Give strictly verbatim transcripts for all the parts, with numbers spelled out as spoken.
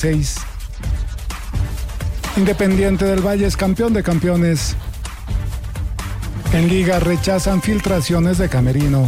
seis. Independiente del Valle es campeón de campeones. En Liga rechazan filtraciones de camerino.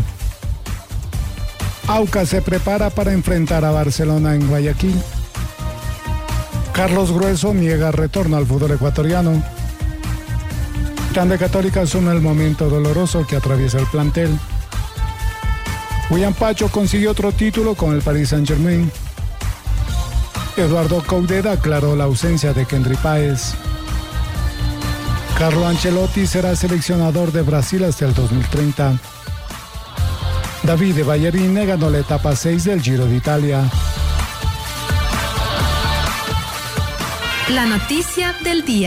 Aucas se prepara para enfrentar a Barcelona en Guayaquil. Carlos Grueso niega retorno al fútbol ecuatoriano. Grande Católica asume el momento doloroso que atraviesa el plantel. William Pacho consiguió otro título con el Paris Saint-Germain. Eduardo Coudet aclaró la ausencia de Kendry Páez. Carlo Ancelotti será seleccionador de Brasil hasta el dos mil treinta. Davide Ballerini ganó la etapa seis del Giro de Italia. La noticia del día.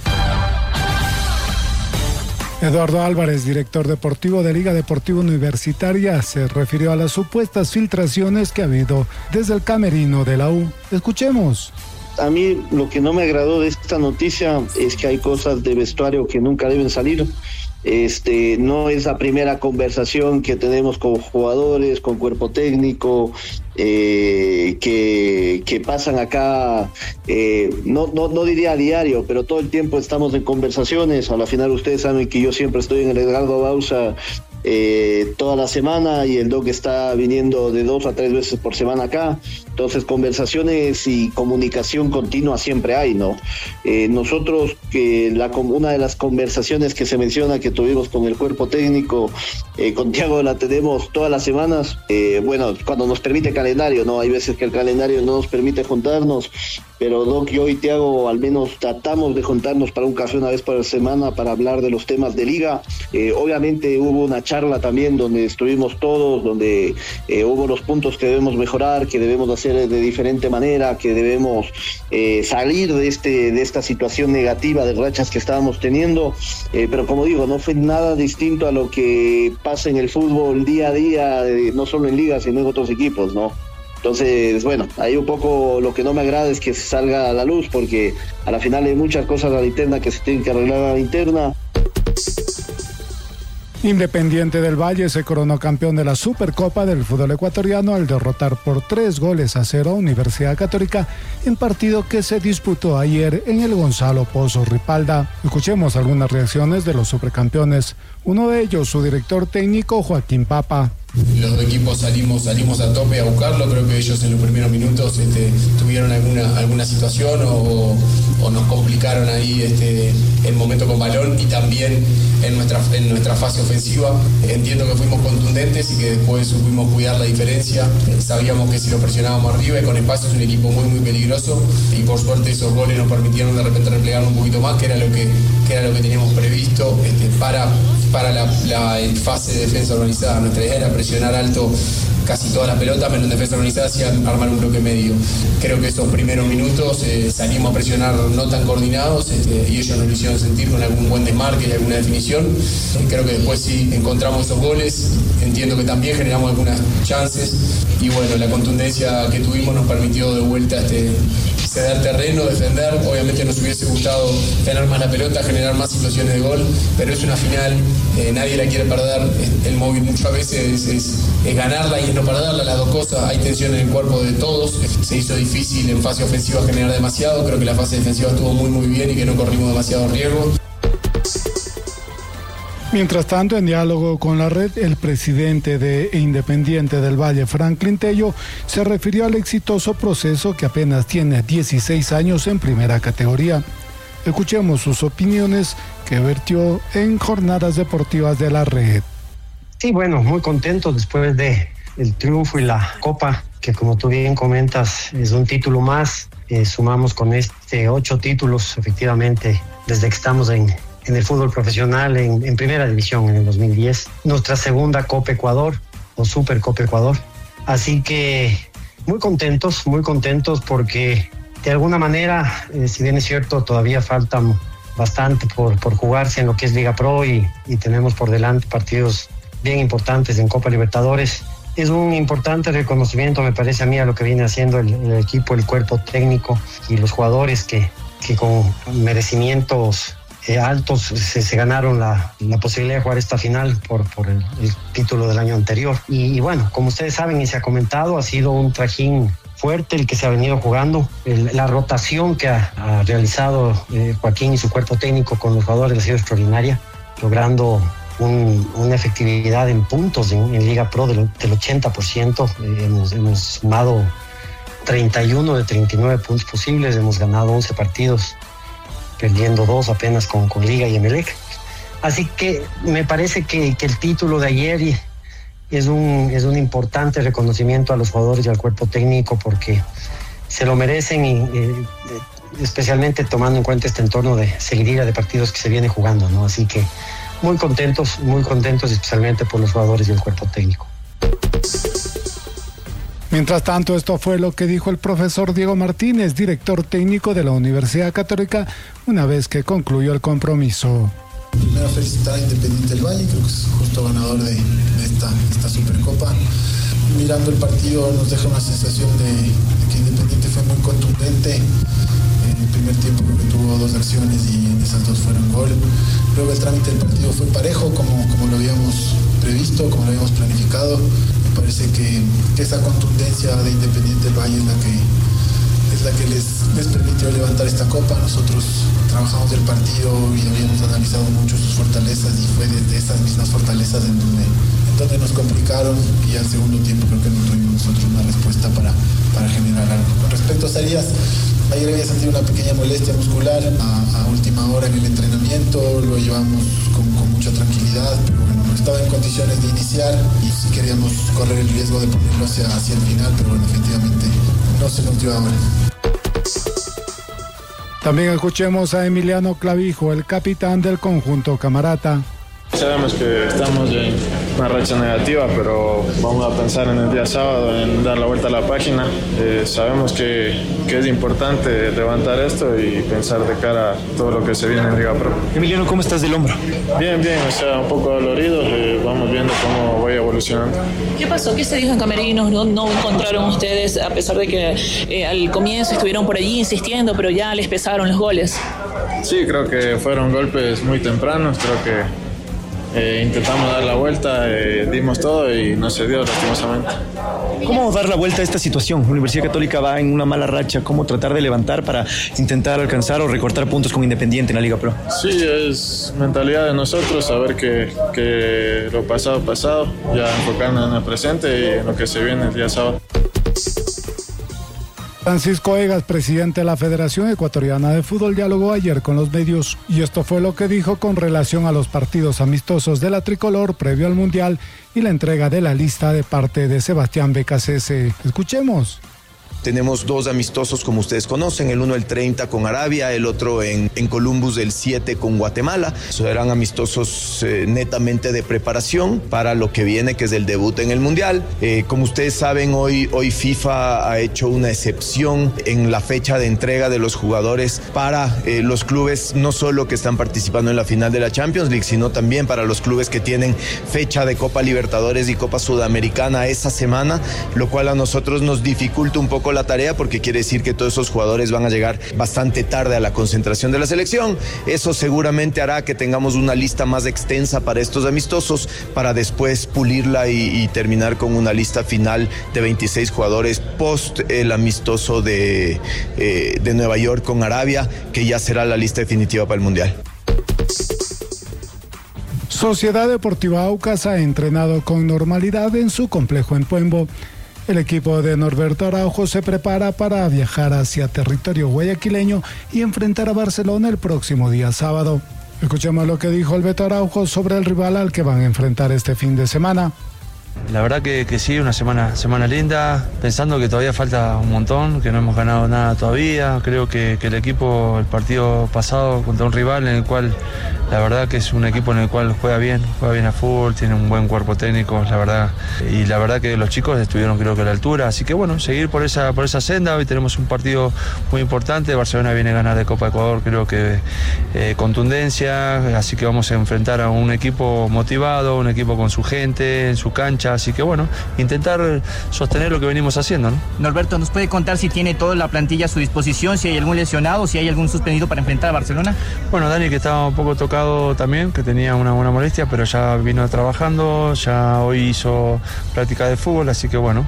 Eduardo Álvarez, director deportivo de Liga Deportiva Universitaria, se refirió a las supuestas filtraciones que ha habido desde el camerino de la U. Escuchemos. A mí lo que no me agradó de esta noticia es que hay cosas de vestuario que nunca deben salir. Este, no es la primera conversación que tenemos con jugadores, con cuerpo técnico, eh, que, que pasan acá, eh, no, no, no diría a diario, pero todo el tiempo estamos en conversaciones. A la final ustedes saben que yo siempre estoy en el Edgardo Bauza eh, toda la semana, y el Doc está viniendo de dos a tres veces por semana acá. Entonces conversaciones y comunicación continua siempre hay, ¿no? Eh, nosotros, que la, una de las conversaciones que se menciona que tuvimos con el cuerpo técnico, eh, con Thiago, la tenemos todas las semanas, eh, bueno, cuando nos permite el calendario, ¿no? Hay veces que el calendario no nos permite juntarnos, pero Doc, yo y Thiago al menos tratamos de juntarnos para un café una vez por semana para hablar de los temas de liga. Eh, obviamente hubo una charla también donde estuvimos todos, donde eh, hubo los puntos que debemos mejorar, que debemos hacer de diferente manera, que debemos eh, salir de este de esta situación negativa de rachas que estábamos teniendo, eh, pero como digo, no fue nada distinto a lo que pasa en el fútbol día a día, eh, no solo en ligas sino en otros equipos, ¿no? Entonces, bueno, ahí un poco lo que no me agrada es que salga a la luz, porque a la final hay muchas cosas a la interna que se tienen que arreglar a la interna. Independiente del Valle se coronó campeón de la Supercopa del fútbol ecuatoriano al derrotar por tres goles a cero a Universidad Católica en partido que se disputó ayer en el Gonzalo Pozo Ripalda. Escuchemos algunas reacciones de los supercampeones. Uno de ellos, su director técnico, Joaquín Papa. Los dos equipos salimos salimos a tope a buscarlo. Creo que ellos en los primeros minutos este, tuvieron alguna alguna situación o, o nos complicaron ahí este, el momento con balón, y también en nuestra en nuestra fase ofensiva. Entiendo que fuimos contundentes y que después supimos cuidar la diferencia. Sabíamos que si lo presionábamos arriba y con espacio es un equipo muy muy peligroso, y por suerte esos goles nos permitieron de repente replegarnos un poquito más, que era lo que, que era lo que teníamos previsto este, para, para la, la fase de defensa organizada. Nuestra idea era presionar alto casi toda la pelota, pero en defensa organizada sí armar un bloque medio. Creo que esos primeros minutos eh, salimos a presionar no tan coordinados, este, y ellos nos lo hicieron sentir con algún buen desmarque y alguna definición. Eh, creo que después sí encontramos esos goles, entiendo que también generamos algunas chances, y bueno, la contundencia que tuvimos nos permitió de vuelta este, ceder terreno, defender. Obviamente nos hubiese gustado tener más la pelota, generar más situaciones de gol, pero es una final, eh, nadie la quiere perder. El móvil muchas veces es, es, es ganarla y es no perderla, las dos cosas. Hay tensión en el cuerpo de todos, se hizo difícil en fase ofensiva generar demasiado. Creo que la fase defensiva estuvo muy muy bien y que no corrimos demasiado riesgo. Mientras tanto, en diálogo con la red, el presidente de Independiente del Valle, Franklin Tello, se refirió al exitoso proceso que apenas tiene dieciséis años en primera categoría. Escuchemos sus opiniones que vertió en jornadas deportivas de la red. Sí, bueno, muy contento después de el triunfo y la copa, que como tú bien comentas es un título más. Eh, sumamos con este ocho títulos efectivamente desde que estamos en en el fútbol profesional en, en primera división en el dos mil diez, nuestra segunda Copa Ecuador o Super Copa Ecuador. Así que muy contentos, muy contentos porque de alguna manera, eh, si bien es cierto, todavía faltan bastante por, por jugarse en lo que es Liga Pro y, y tenemos por delante partidos bien importantes en Copa Libertadores. Es un importante reconocimiento, me parece a mí, a lo que viene haciendo el, el equipo, el cuerpo técnico y los jugadores que, que con merecimientos Eh, altos se, se ganaron la, la posibilidad de jugar esta final por, por el, el título del año anterior. Y, y bueno, como ustedes saben y se ha comentado, ha sido un trajín fuerte el que se ha venido jugando, el, la rotación que ha, ha realizado eh, Joaquín y su cuerpo técnico con los jugadores ha sido extraordinaria, logrando un, una efectividad en puntos en, en Liga Pro del, del ochenta por ciento. Eh, hemos, hemos sumado treinta y uno de treinta y nueve puntos posibles, hemos ganado once partidos, perdiendo dos apenas con, con Liga y Emelec. Así que me parece que, que el título de ayer es un, es un importante reconocimiento a los jugadores y al cuerpo técnico, porque se lo merecen, y eh, especialmente tomando en cuenta este entorno de seguidilla de partidos que se viene jugando, ¿no? Así que muy contentos, muy contentos especialmente por los jugadores y el cuerpo técnico. Mientras tanto, esto fue lo que dijo el profesor Diego Martínez, director técnico de la Universidad Católica, una vez que concluyó el compromiso. Primero felicitar a Independiente del Valle, creo que es justo ganador de, de esta, esta Supercopa. Mirando el partido nos deja una sensación de, de que Independiente fue muy contundente. En el primer tiempo creo que tuvo dos acciones y en esas dos fueron gol. Luego el trámite del partido fue parejo, como, como lo habíamos previsto, como lo habíamos planificado. Me parece que, que esa contundencia de Independiente del Valle es la que, es la que les, les permitió levantar esta copa. Nosotros trabajamos el partido y habíamos analizado mucho sus fortalezas, y fue desde esas mismas fortalezas en donde, en donde nos complicaron, y al segundo tiempo creo que no tuvimos nosotros una respuesta para, para generar algo. Con respecto a Sarías, ayer había sentido una pequeña molestia muscular a, a última hora en el entrenamiento, lo llevamos con, con mucha tranquilidad, pero bueno, no estaba en condiciones de iniciar y sí queríamos correr el riesgo de ponerlo hacia, hacia el final, pero bueno, efectivamente no se nos dio ahora. También escuchemos a Emiliano Clavijo, el capitán del conjunto Camarata. Sabemos que estamos en una racha negativa, pero vamos a pensar en el día sábado, en dar la vuelta a la página. Eh, sabemos que, que es importante levantar esto y pensar de cara a todo lo que se viene en Liga Pro. Emiliano, ¿cómo estás del hombro? Bien, bien, o sea, un poco dolorido, eh, vamos viendo cómo voy evolucionando. ¿Qué pasó? ¿Qué se dijo en camerinos? ¿No, no encontraron ustedes, a pesar de que eh, al comienzo estuvieron por allí insistiendo, pero ya les pesaron los goles? Sí, creo que fueron golpes muy tempranos, creo que Eh, intentamos dar la vuelta, eh, dimos todo y no se dio, lastimosamente. ¿Cómo dar la vuelta a esta situación? La Universidad Católica va en una mala racha. ¿Cómo tratar de levantar para intentar alcanzar o recortar puntos con Independiente en la Liga Pro? Sí, es mentalidad de nosotros, saber que, que lo pasado, pasado, ya enfocarnos en el presente y en lo que se viene el día sábado. Francisco Egas, presidente de la Federación Ecuatoriana de Fútbol, dialogó ayer con los medios, y esto fue lo que dijo con relación a los partidos amistosos de la tricolor previo al Mundial y la entrega de la lista de parte de Sebastián Becasese. Escuchemos. Tenemos dos amistosos, como ustedes conocen, el uno el treinta con Arabia, el otro en, en Columbus el siete con Guatemala. Serán amistosos eh, netamente de preparación para lo que viene, que es el debut en el Mundial. Eh, como ustedes saben, hoy, hoy FIFA ha hecho una excepción en la fecha de entrega de los jugadores para eh, los clubes, no solo que están participando en la final de la Champions League, sino también para los clubes que tienen fecha de Copa Libertadores y Copa Sudamericana esa semana, lo cual a nosotros nos dificulta un poco la tarea, porque quiere decir que todos esos jugadores van a llegar bastante tarde a la concentración de la selección. Eso seguramente hará que tengamos una lista más extensa para estos amistosos, para después pulirla y, y terminar con una lista final de veintiséis jugadores post el amistoso de, eh, de Nueva York con Arabia, que ya será la lista definitiva para el Mundial. Sociedad Deportiva Aucas ha entrenado con normalidad en su complejo en Puembo. El equipo de Norberto Araujo se prepara para viajar hacia territorio guayaquileño y enfrentar a Barcelona el próximo día sábado. Escuchemos lo que dijo el Beto Araujo sobre el rival al que van a enfrentar este fin de semana. La verdad que, que sí, una semana, semana linda, pensando que todavía falta un montón, que no hemos ganado nada todavía. Creo que, que el equipo, el partido pasado contra un rival en el cual, la verdad que es un equipo en el cual juega bien, juega bien a fútbol, tiene un buen cuerpo técnico, la verdad. Y la verdad que los chicos estuvieron creo que a la altura, así que bueno, seguir por esa, por esa senda. Hoy tenemos un partido muy importante, Barcelona viene a ganar de Copa Ecuador, creo que eh, contundencia, así que vamos a enfrentar a un equipo motivado, un equipo con su gente, en su cancha. Así que bueno, intentar sostener lo que venimos haciendo, ¿no? Norberto, ¿nos puede contar si tiene toda la plantilla a su disposición, si hay algún lesionado, si hay algún suspendido para enfrentar a Barcelona? Bueno, Dani, que estaba un poco tocado también, que tenía una buena molestia, pero ya vino trabajando, ya hoy hizo práctica de fútbol, así que bueno,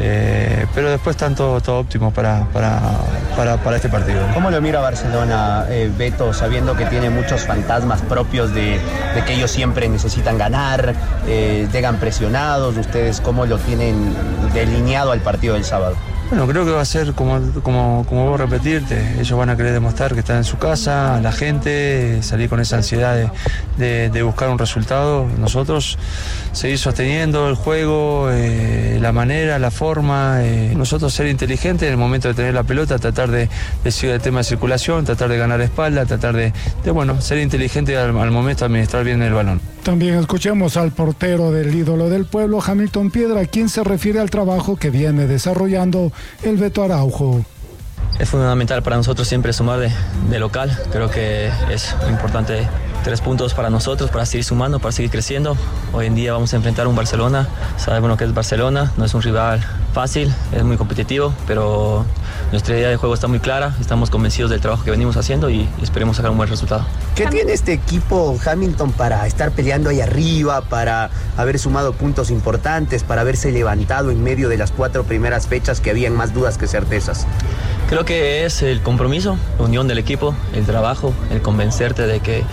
eh, pero después están todo, todo óptimo para, para, para, para este partido. ¿Cómo lo mira Barcelona, eh, Beto, sabiendo que tiene muchos fantasmas propios de, de que ellos siempre necesitan ganar, eh, llegan presionados? ¿Ustedes cómo lo tienen delineado al partido del sábado? Bueno, creo que va a ser como, como, como vos repetirte, ellos van a querer demostrar que están en su casa, la gente, salir con esa ansiedad de, de, de buscar un resultado. Nosotros seguir sosteniendo el juego, eh, la manera, la forma, eh, nosotros ser inteligentes en el momento de tener la pelota, tratar de, de seguir el tema de circulación, tratar de ganar espalda, tratar de, de bueno, ser inteligente al, al momento de administrar bien el balón. También escuchemos al portero del ídolo del pueblo, Hamilton Piedra, quien se refiere al trabajo que viene desarrollando el Beto Araujo. Es fundamental para nosotros siempre sumar de, de local. Creo que es importante tres puntos para nosotros, para seguir sumando, para seguir creciendo. Hoy en día vamos a enfrentar a un Barcelona. Sabemos lo que es Barcelona, no es un rival fácil, es muy competitivo, pero nuestra idea de juego está muy clara. Estamos convencidos del trabajo que venimos haciendo y esperemos sacar un buen resultado. ¿Qué tiene este equipo, Hamilton, para estar peleando ahí arriba, para haber sumado puntos importantes, para haberse levantado en medio de las cuatro primeras fechas que habían más dudas que certezas? Creo que es el compromiso, la unión del equipo, el trabajo, el convencerte de que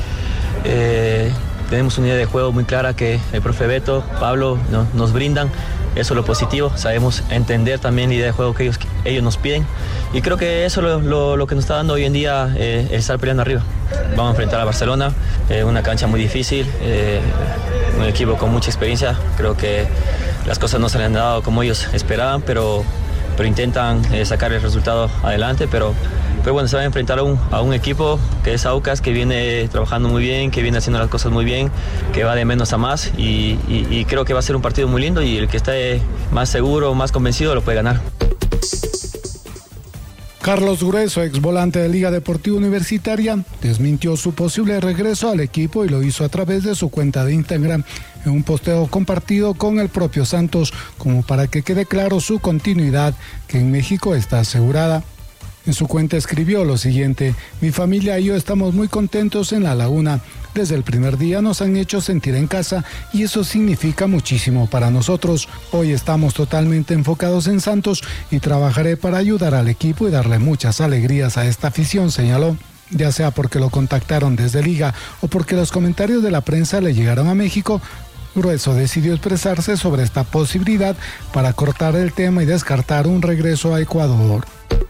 eh, tenemos una idea de juego muy clara que el profe Beto, Pablo no, nos brindan. Eso es lo positivo, sabemos entender también la idea de juego que ellos, ellos nos piden y creo que eso es lo, lo, lo que nos está dando hoy en día eh, el estar peleando arriba. Vamos a enfrentar a Barcelona, eh, una cancha muy difícil, eh, un equipo con mucha experiencia. Creo que las cosas no se le han dado como ellos esperaban, pero, pero intentan eh, sacar el resultado adelante, pero Pero bueno, se va a enfrentar a un, a un equipo que es Aucas, que viene trabajando muy bien, que viene haciendo las cosas muy bien, que va de menos a más y, y, y creo que va a ser un partido muy lindo y el que esté más seguro, más convencido lo puede ganar. Carlos Grueso, ex volante de Liga Deportiva Universitaria, desmintió su posible regreso al equipo y lo hizo a través de su cuenta de Instagram en un posteo compartido con el propio Santos, como para que quede claro su continuidad, que en México está asegurada. En su cuenta escribió lo siguiente: mi familia y yo estamos muy contentos en La Laguna. Desde el primer día nos han hecho sentir en casa y eso significa muchísimo para nosotros. Hoy estamos totalmente enfocados en Santos y trabajaré para ayudar al equipo y darle muchas alegrías a esta afición, señaló. Ya sea porque lo contactaron desde Liga o porque los comentarios de la prensa le llegaron a México, Grueso decidió expresarse sobre esta posibilidad para cortar el tema y descartar un regreso a Ecuador.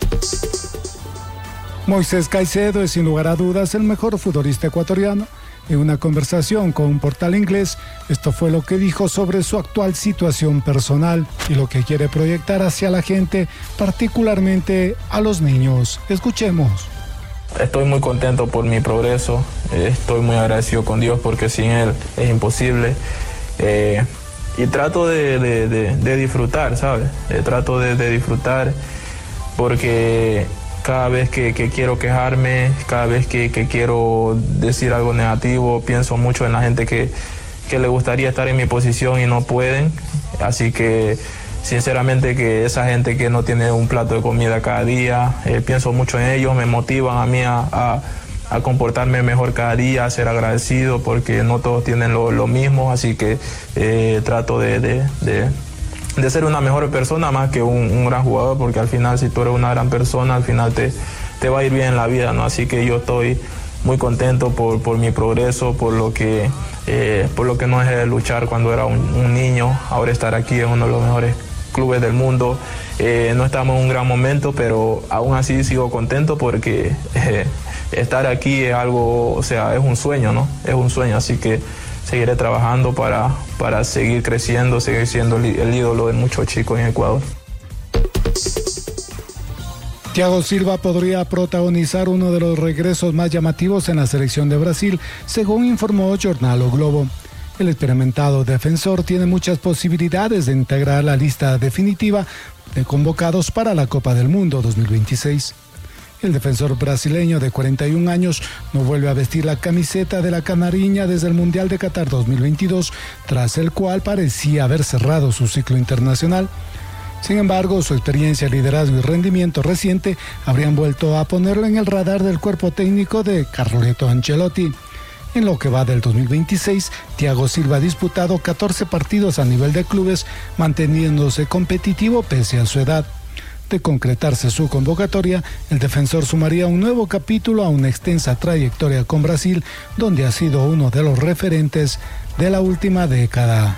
Moisés Caicedo es sin lugar a dudas el mejor futbolista ecuatoriano. En una conversación con un portal inglés, esto fue lo que dijo sobre su actual situación personal y lo que quiere proyectar hacia la gente, particularmente a los niños. Escuchemos. Estoy muy contento por mi progreso, estoy muy agradecido con Dios porque sin Él es imposible. Eh, y trato de, de, de, de disfrutar, ¿sabes? Eh, trato de, de disfrutar porque cada vez que, que quiero quejarme, cada vez que, que quiero decir algo negativo, pienso mucho en la gente que, que le gustaría estar en mi posición y no pueden. Así que sinceramente que esa gente que no tiene un plato de comida cada día, eh, pienso mucho en ellos, me motivan a mí a, a, a comportarme mejor cada día, a ser agradecido porque no todos tienen lo, lo mismo. Así que eh, trato de... de, de de ser una mejor persona más que un, un gran jugador, porque al final si tú eres una gran persona, al final te, te va a ir bien en la vida, ¿no? Así que yo estoy muy contento por, por mi progreso, por lo que eh, por lo que no dejé de luchar cuando era un, un niño, ahora estar aquí en uno de los mejores clubes del mundo. Eh, no estamos en un gran momento, pero aún así sigo contento porque eh, estar aquí es algo, o sea, es un sueño, ¿no? Es un sueño, así que seguiré trabajando para, para seguir creciendo, seguir siendo el, el ídolo de muchos chicos en Ecuador. Thiago Silva podría protagonizar uno de los regresos más llamativos en la selección de Brasil, según informó Jornal O Globo. El experimentado defensor tiene muchas posibilidades de integrar la lista definitiva de convocados para la Copa del Mundo dos mil veintiséis. El defensor brasileño de cuarenta y un años no vuelve a vestir la camiseta de la Canariña desde el Mundial de Qatar dos mil veintidós, tras el cual parecía haber cerrado su ciclo internacional. Sin embargo, su experiencia, liderazgo y rendimiento reciente habrían vuelto a ponerlo en el radar del cuerpo técnico de Carleto Ancelotti. En lo que va del dos mil veintiséis, Thiago Silva ha disputado catorce partidos a nivel de clubes, manteniéndose competitivo pese a su edad. De concretarse su convocatoria, el defensor sumaría un nuevo capítulo a una extensa trayectoria con Brasil, donde ha sido uno de los referentes de la última década.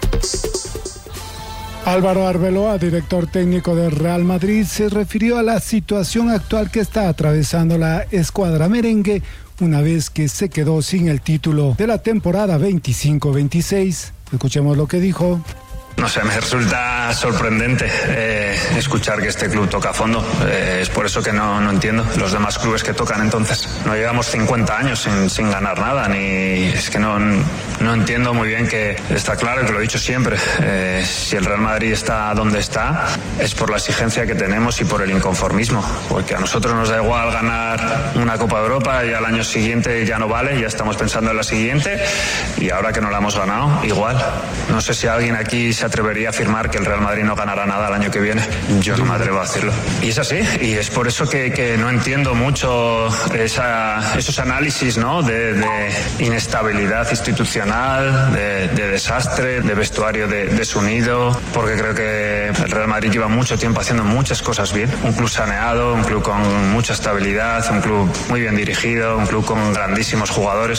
Álvaro Arbeloa, director técnico del Real Madrid, se refirió a la situación actual que está atravesando la escuadra merengue una vez que se quedó sin el título de la temporada veinticinco veintiséis. Escuchemos lo que dijo. No sé, me resulta sorprendente eh, escuchar que este club toca a fondo. Eh, es por eso que no, no entiendo los demás clubes que tocan entonces. No llevamos cincuenta años sin, sin ganar nada, ni es que no, no entiendo muy bien que está claro, que lo he dicho siempre. Eh, si el Real Madrid está donde está, es por la exigencia que tenemos y por el inconformismo. Porque a nosotros nos da igual ganar una Copa de Europa y al año siguiente ya no vale, ya estamos pensando en la siguiente y ahora que no la hemos ganado, igual. No sé si alguien aquí se atrevería a afirmar que el Real Madrid no ganará nada el año que viene. Yo no me atrevo a decirlo. Y es así, y es por eso que, que no entiendo mucho esa, esos análisis, ¿no? de, de inestabilidad institucional, de, de desastre, de vestuario de, desunido, porque creo que el Real Madrid lleva mucho tiempo haciendo muchas cosas bien. Un club saneado, un club con mucha estabilidad, un club muy bien dirigido, un club con grandísimos jugadores.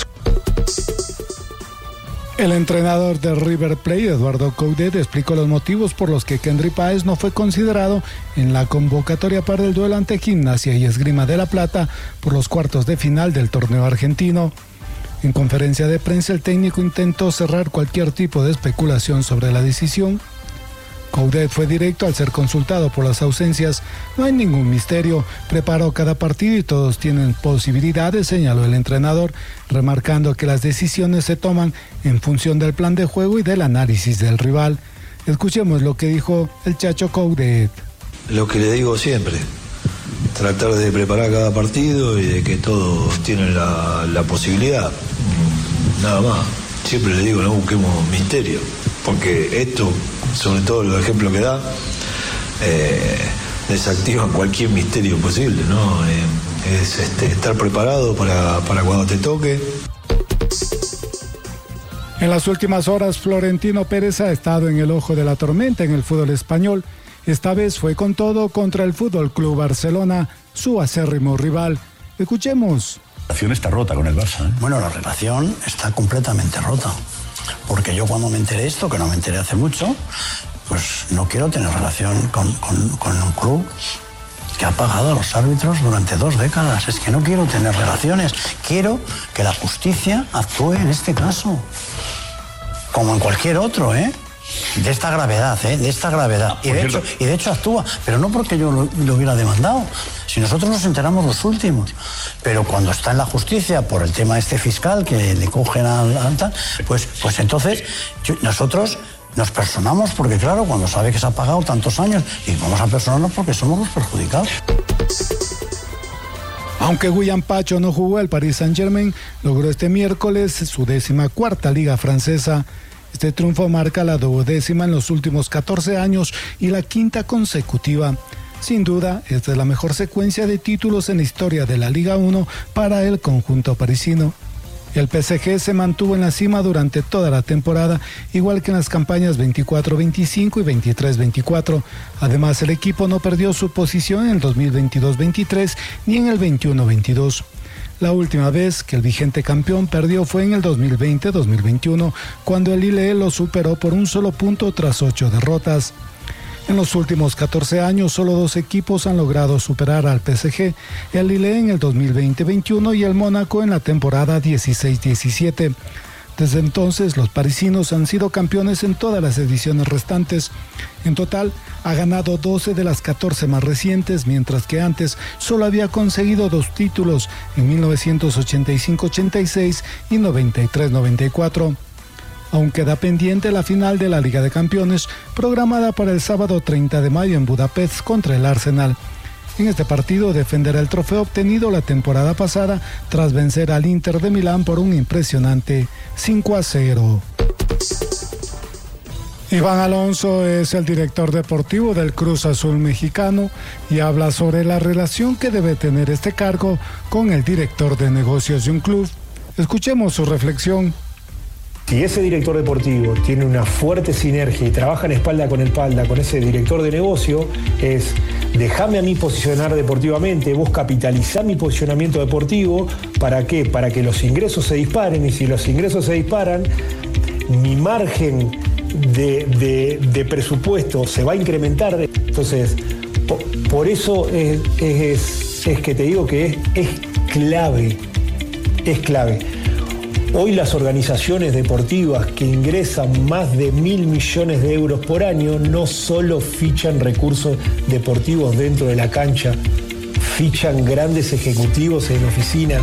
El entrenador de River Plate, Eduardo Coudet, explicó los motivos por los que Kendry Páez no fue considerado en la convocatoria para el duelo ante Gimnasia y Esgrima de La Plata por los cuartos de final del torneo argentino. En conferencia de prensa, el técnico intentó cerrar cualquier tipo de especulación sobre la decisión. Coudet fue directo al ser consultado por las ausencias. No hay ningún misterio, preparó cada partido y todos tienen posibilidades, señaló el entrenador, remarcando que las decisiones se toman en función del plan de juego y del análisis del rival. Escuchemos lo que dijo el Chacho Coudet. Lo que le digo siempre, tratar de preparar cada partido y de que todos tienen la, la posibilidad, nada más. Siempre le digo, no busquemos misterio, porque esto, sobre todo los ejemplos que da, eh, desactivan cualquier misterio posible, ¿no? Eh, es este, estar preparado para, para cuando te toque. En las últimas horas, Florentino Pérez ha estado en el ojo de la tormenta en el fútbol español. Esta vez fue con todo contra el Fútbol Club Barcelona, su acérrimo rival. Escuchemos. La relación está rota con el Barça, ¿eh? Bueno, la relación está completamente rota. Porque yo cuando me enteré esto, que no me enteré hace mucho, pues no quiero tener relación con, con, con un club que ha pagado a los árbitros durante dos décadas. Es que no quiero tener relaciones. Quiero que la justicia actúe en este caso. Como en cualquier otro, ¿eh? De esta gravedad, ¿eh? De esta gravedad. Y de hecho, y de hecho actúa, pero no porque yo lo, lo hubiera demandado. Si nosotros nos enteramos los últimos. Pero cuando está en la justicia por el tema este fiscal que le cogen al, al tal, pues, pues entonces yo, nosotros nos personamos porque claro, cuando sabe que se ha pagado tantos años, y vamos a personarnos porque somos los perjudicados. Aunque William Pacho no jugó, el Paris Saint-Germain logró este miércoles su décima cuarta liga francesa. Este triunfo marca la duodécima en los últimos catorce años y la quinta consecutiva. Sin duda, esta es la mejor secuencia de títulos en la historia de la Liga uno para el conjunto parisino. El P S G se mantuvo en la cima durante toda la temporada, igual que en las campañas veinticuatro veinticinco y veintitrés veinticuatro. Además, el equipo no perdió su posición en el dos mil veintidós veintitrés ni en el veintiuno veintidós. La última vez que el vigente campeón perdió fue en el dos mil veinte dos mil veintiuno, cuando el Lille lo superó por un solo punto tras ocho derrotas. En los últimos catorce años, solo dos equipos han logrado superar al P S G, el Lille en el dos mil veinte veintiuno y el Mónaco en la temporada dieciséis diecisiete. Desde entonces, los parisinos han sido campeones en todas las ediciones restantes. En total, ha ganado doce de las catorce más recientes, mientras que antes solo había conseguido dos títulos, en mil novecientos ochenta y cinco ochenta y seis y noventa y tres noventa y cuatro. Aún queda pendiente la final de la Liga de Campeones, programada para el sábado treinta de mayo en Budapest contra el Arsenal. En este partido defenderá el trofeo obtenido la temporada pasada tras vencer al Inter de Milán por un impresionante cinco a cero. Iván Alonso es el director deportivo del Cruz Azul mexicano y habla sobre la relación que debe tener este cargo con el director de negocios de un club. Escuchemos su reflexión. Si ese director deportivo tiene una fuerte sinergia y trabaja en espalda con espalda con ese director de negocio, es déjame a mí posicionar deportivamente, vos capitalizá mi posicionamiento deportivo, ¿para qué? Para que los ingresos se disparen, y si los ingresos se disparan, mi margen de, de, de presupuesto se va a incrementar. Entonces, por, por eso es, es, es que te digo que es, es clave, es clave. Hoy las organizaciones deportivas que ingresan más de mil millones de euros por año no solo fichan recursos deportivos dentro de la cancha, fichan grandes ejecutivos en oficina.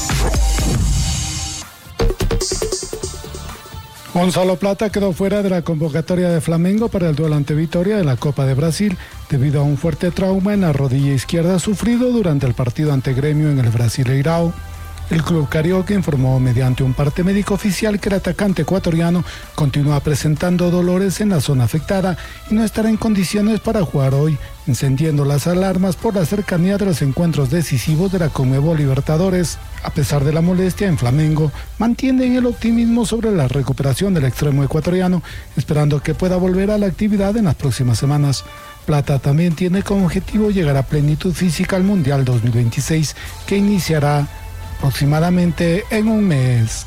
Gonzalo Plata quedó fuera de la convocatoria de Flamengo para el duelo ante Vitória de la Copa de Brasil debido a un fuerte trauma en la rodilla izquierda sufrido durante el partido ante Gremio en el Brasileirao. El club carioca informó mediante un parte médico oficial que el atacante ecuatoriano continúa presentando dolores en la zona afectada y no estará en condiciones para jugar hoy, encendiendo las alarmas por la cercanía de los encuentros decisivos de la Conmebol Libertadores. A pesar de la molestia en Flamengo, mantienen el optimismo sobre la recuperación del extremo ecuatoriano, esperando que pueda volver a la actividad en las próximas semanas. Plata también tiene como objetivo llegar a plenitud física al Mundial dos mil veintiséis, que iniciará aproximadamente en un mes.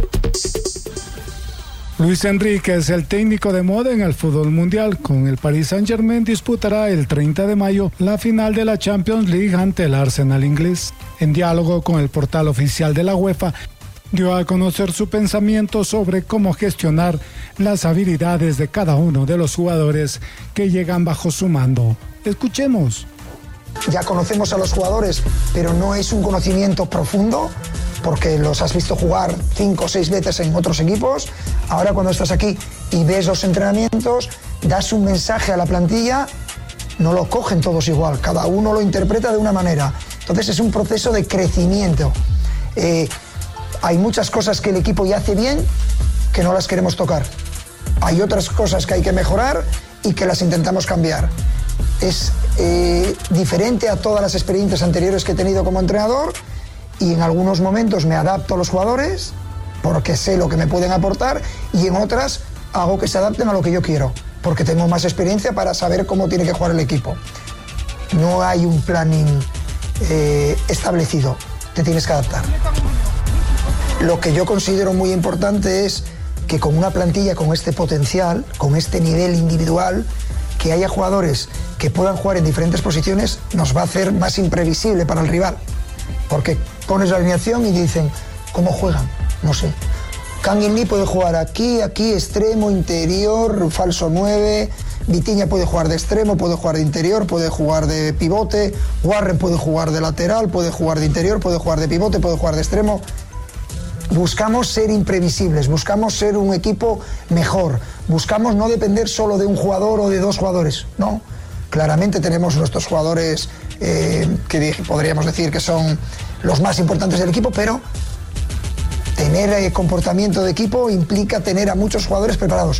Luis Enrique es el técnico de moda en el fútbol mundial. Con el Paris Saint-Germain disputará el treinta de mayo la final de la Champions League ante el Arsenal inglés. En diálogo con el portal oficial de la UEFA, dio a conocer su pensamiento sobre cómo gestionar las habilidades de cada uno de los jugadores que llegan bajo su mando. Escuchemos. Ya conocemos a los jugadores, pero no es un conocimiento profundo, porque los has visto jugar cinco o seis veces en otros equipos. Ahora cuando estás aquí y ves los entrenamientos, das un mensaje a la plantilla, no lo cogen todos igual, cada uno lo interpreta de una manera. Entonces es un proceso de crecimiento. Eh, hay muchas cosas que el equipo ya hace bien que no las queremos tocar. Hay otras cosas que hay que mejorar y que las intentamos cambiar. Es eh, diferente a todas las experiencias anteriores que he tenido como entrenador, y en algunos momentos me adapto a los jugadores porque sé lo que me pueden aportar, y en otras hago que se adapten a lo que yo quiero porque tengo más experiencia para saber cómo tiene que jugar el equipo. No hay un planning eh, establecido, te tienes que adaptar. Lo que yo considero muy importante es que con una plantilla con este potencial, con este nivel individual, que haya jugadores que puedan jugar en diferentes posiciones, nos va a hacer más imprevisible para el rival. Porque pones la alineación y dicen, ¿cómo juegan? No sé. Kangin Lee puede jugar aquí, aquí, extremo, interior, falso nueve. Vitinha puede jugar de extremo, puede jugar de interior, puede jugar de pivote. Warren puede jugar de lateral, puede jugar de interior, puede jugar de pivote, puede jugar de extremo. Buscamos ser imprevisibles, buscamos ser un equipo mejor. Buscamos no depender solo de un jugador o de dos jugadores, ¿no? Claramente tenemos nuestros jugadores eh, que podríamos decir que son los más importantes del equipo, pero tener eh, comportamiento de equipo implica tener a muchos jugadores preparados.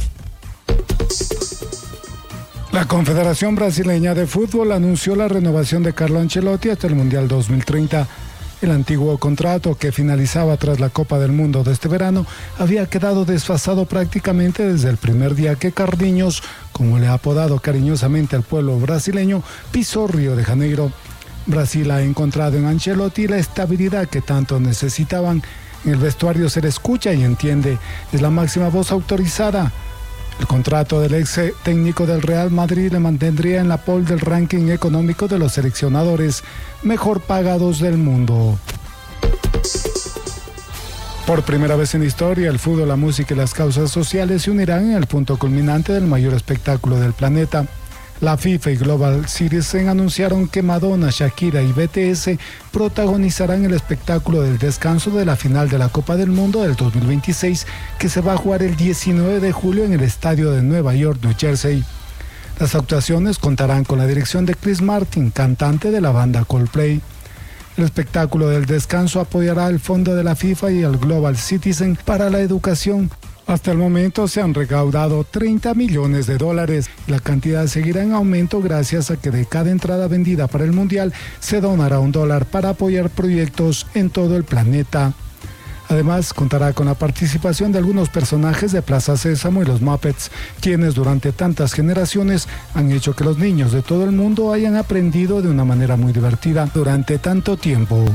La Confederación Brasileña de Fútbol anunció la renovación de Carlo Ancelotti hasta el Mundial dos mil treinta. El antiguo contrato, que finalizaba tras la Copa del Mundo de este verano, había quedado desfasado prácticamente desde el primer día que Carlinhos, como le ha apodado cariñosamente al pueblo brasileño, pisó Río de Janeiro. Brasil ha encontrado en Ancelotti la estabilidad que tanto necesitaban. En el vestuario se le escucha y entiende, es la máxima voz autorizada. El contrato del ex técnico del Real Madrid le mantendría en la pole del ranking económico de los seleccionadores mejor pagados del mundo. Por primera vez en la historia, el fútbol, la música y las causas sociales se unirán en el punto culminante del mayor espectáculo del planeta. La FIFA y Global Citizen anunciaron que Madonna, Shakira y B T S protagonizarán el espectáculo del descanso de la final de la Copa del Mundo del dos mil veintiséis, que se va a jugar el diecinueve de julio en el estadio de Nueva York, New Jersey. Las actuaciones contarán con la dirección de Chris Martin, cantante de la banda Coldplay. El espectáculo del descanso apoyará al Fondo de la FIFA y al Global Citizen para la educación. Hasta el momento se han recaudado treinta millones de dólares. La cantidad seguirá en aumento gracias a que de cada entrada vendida para el Mundial se donará un dólar para apoyar proyectos en todo el planeta. Además, contará con la participación de algunos personajes de Plaza Sésamo y los Muppets, quienes durante tantas generaciones han hecho que los niños de todo el mundo hayan aprendido de una manera muy divertida durante tanto tiempo.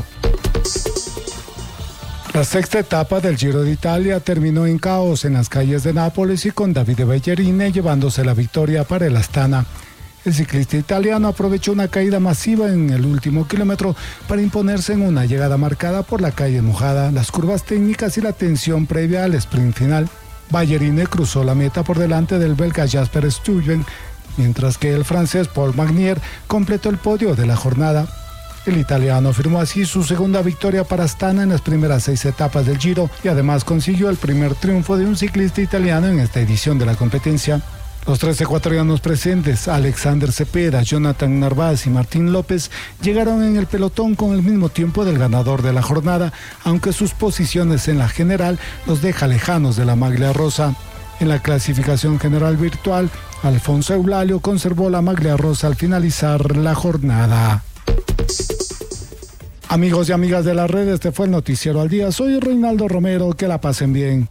La sexta etapa del Giro de Italia terminó en caos en las calles de Nápoles y con Davide Ballerini llevándose la victoria para el Astana. El ciclista italiano aprovechó una caída masiva en el último kilómetro para imponerse en una llegada marcada por la calle mojada, las curvas técnicas y la tensión previa al sprint final. Ballerini cruzó la meta por delante del belga Jasper Stuyven, mientras que el francés Paul Magnier completó el podio de la jornada. El italiano firmó así su segunda victoria para Astana en las primeras seis etapas del Giro y además consiguió el primer triunfo de un ciclista italiano en esta edición de la competencia. Los tres ecuatorianos presentes, Alexander Cepeda, Jonathan Narváez y Martín López, llegaron en el pelotón con el mismo tiempo del ganador de la jornada, aunque sus posiciones en la general los deja lejanos de la maglia rosa. En la clasificación general virtual, Alfonso Eulalio conservó la maglia rosa al finalizar la jornada. Amigos y amigas de la red, este fue el Noticiero al Día. Soy Reinaldo Romero, que la pasen bien.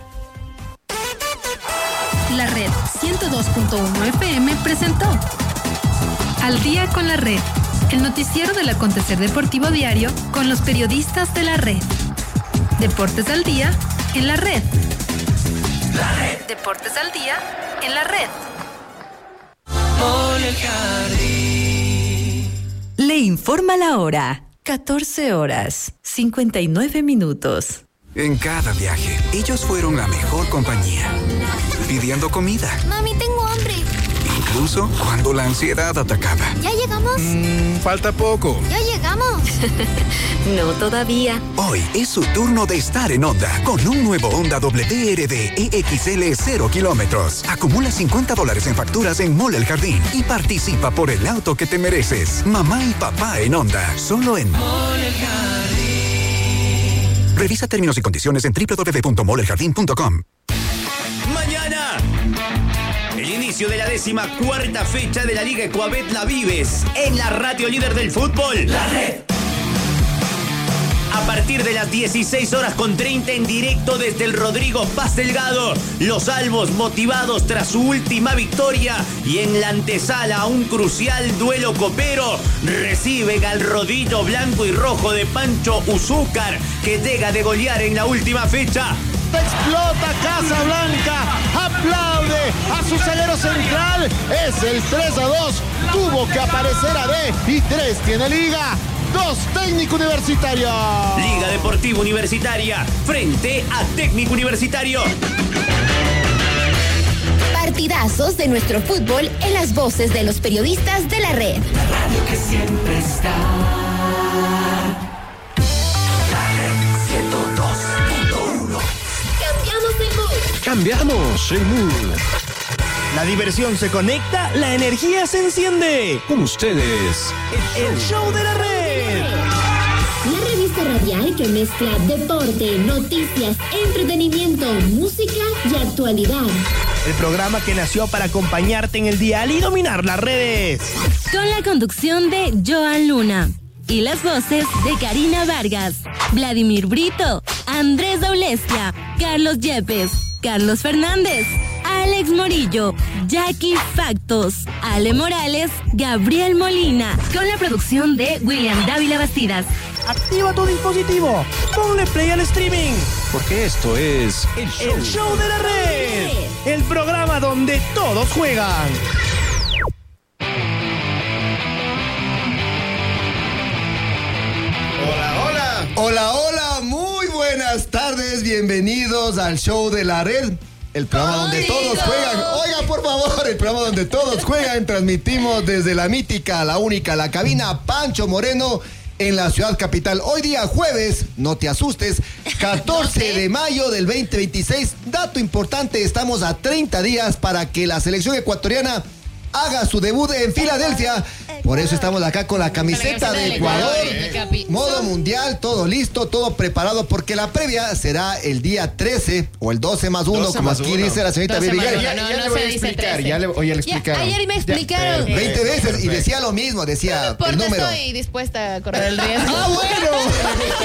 La Red ciento dos punto uno F M presentó Al Día con la Red, el noticiero del acontecer deportivo diario con los periodistas de la red. Deportes al Día en la Red. La Red. Deportes al Día en la Red. Le informa la hora. catorce horas, cincuenta y nueve minutos. En cada viaje, ellos fueron la mejor compañía. Pidiendo comida. Mami, tengo hambre. Incluso cuando la ansiedad atacaba. ¿Ya llegamos? Mm, falta poco. ¿Ya llegamos? No todavía. Hoy es su turno de estar en Honda con un nuevo Honda W R D E X L cero kilómetros. Acumula cincuenta dólares en facturas en Mall El Jardín y participa por el auto que te mereces. Mamá y papá en Honda. Solo en Mall El Jardín. Revisa términos y condiciones en doble u doble u doble u punto mall el jardín punto com. Mañana, el inicio de la décima cuarta fecha de la Liga Ecuabet la vives en la radio líder del fútbol, La Red. A partir de las dieciséis horas con treinta en directo desde el Rodrigo Paz Delgado, los albos motivados tras su última victoria y en la antesala a un crucial duelo copero, reciben al rodillo blanco y rojo de Pancho Uzúcar, que llega de golear en la última fecha. Explota Casablanca, aplaude a su zaguero central, es el tres a dos, tuvo que aparecer A D y tres tiene Liga. Dos Técnico Universitario. Liga Deportiva Universitaria frente a Técnico Universitario. Partidazos de nuestro fútbol en las voces de los periodistas de la red. La radio que siempre está. La Red ciento dos punto uno. Cambiamos de mood. Cambiamos el mood. La diversión se conecta, la energía se enciende. Con ustedes, el, el show de la red. La revista radial que mezcla deporte, noticias, entretenimiento, música y actualidad. El programa que nació para acompañarte en el dial y dominar las redes. Con la conducción de Joan Luna y las voces de Karina Vargas, Vladimir Brito, Andrés Daulestia, Carlos Yepes, Carlos Fernández, Alex Morillo, Jackie Factos, Ale Morales, Gabriel Molina, con la producción de William Dávila Bastidas. Activa tu dispositivo, ponle play al streaming, porque esto es el show, el show de la red, el programa donde todos juegan. Hola, hola. Hola, hola, muy buenas tardes, bienvenidos al show de la red. El programa donde todos juegan. Oiga, por favor, el programa donde todos juegan. Transmitimos desde la mítica, la única, la cabina Pancho Moreno en la ciudad capital. Hoy día jueves, no te asustes, catorce de mayo del veinte veintiséis. Dato importante, estamos a treinta días para que la selección ecuatoriana haga su debut en Filadelfia. Por eso estamos acá con la camiseta de Ecuador, modo mundial, todo listo, todo preparado, porque la previa será el día trece o el doce más uno, como aquí dice la señorita Baby Girl. Ya, ya, ya le voy a explicar, ya le voy a explicar. Ayer me explicaron. Ya, veinte veces y decía lo mismo, decía no el número. Estoy dispuesta a correr el riesgo. ¡Ah, bueno!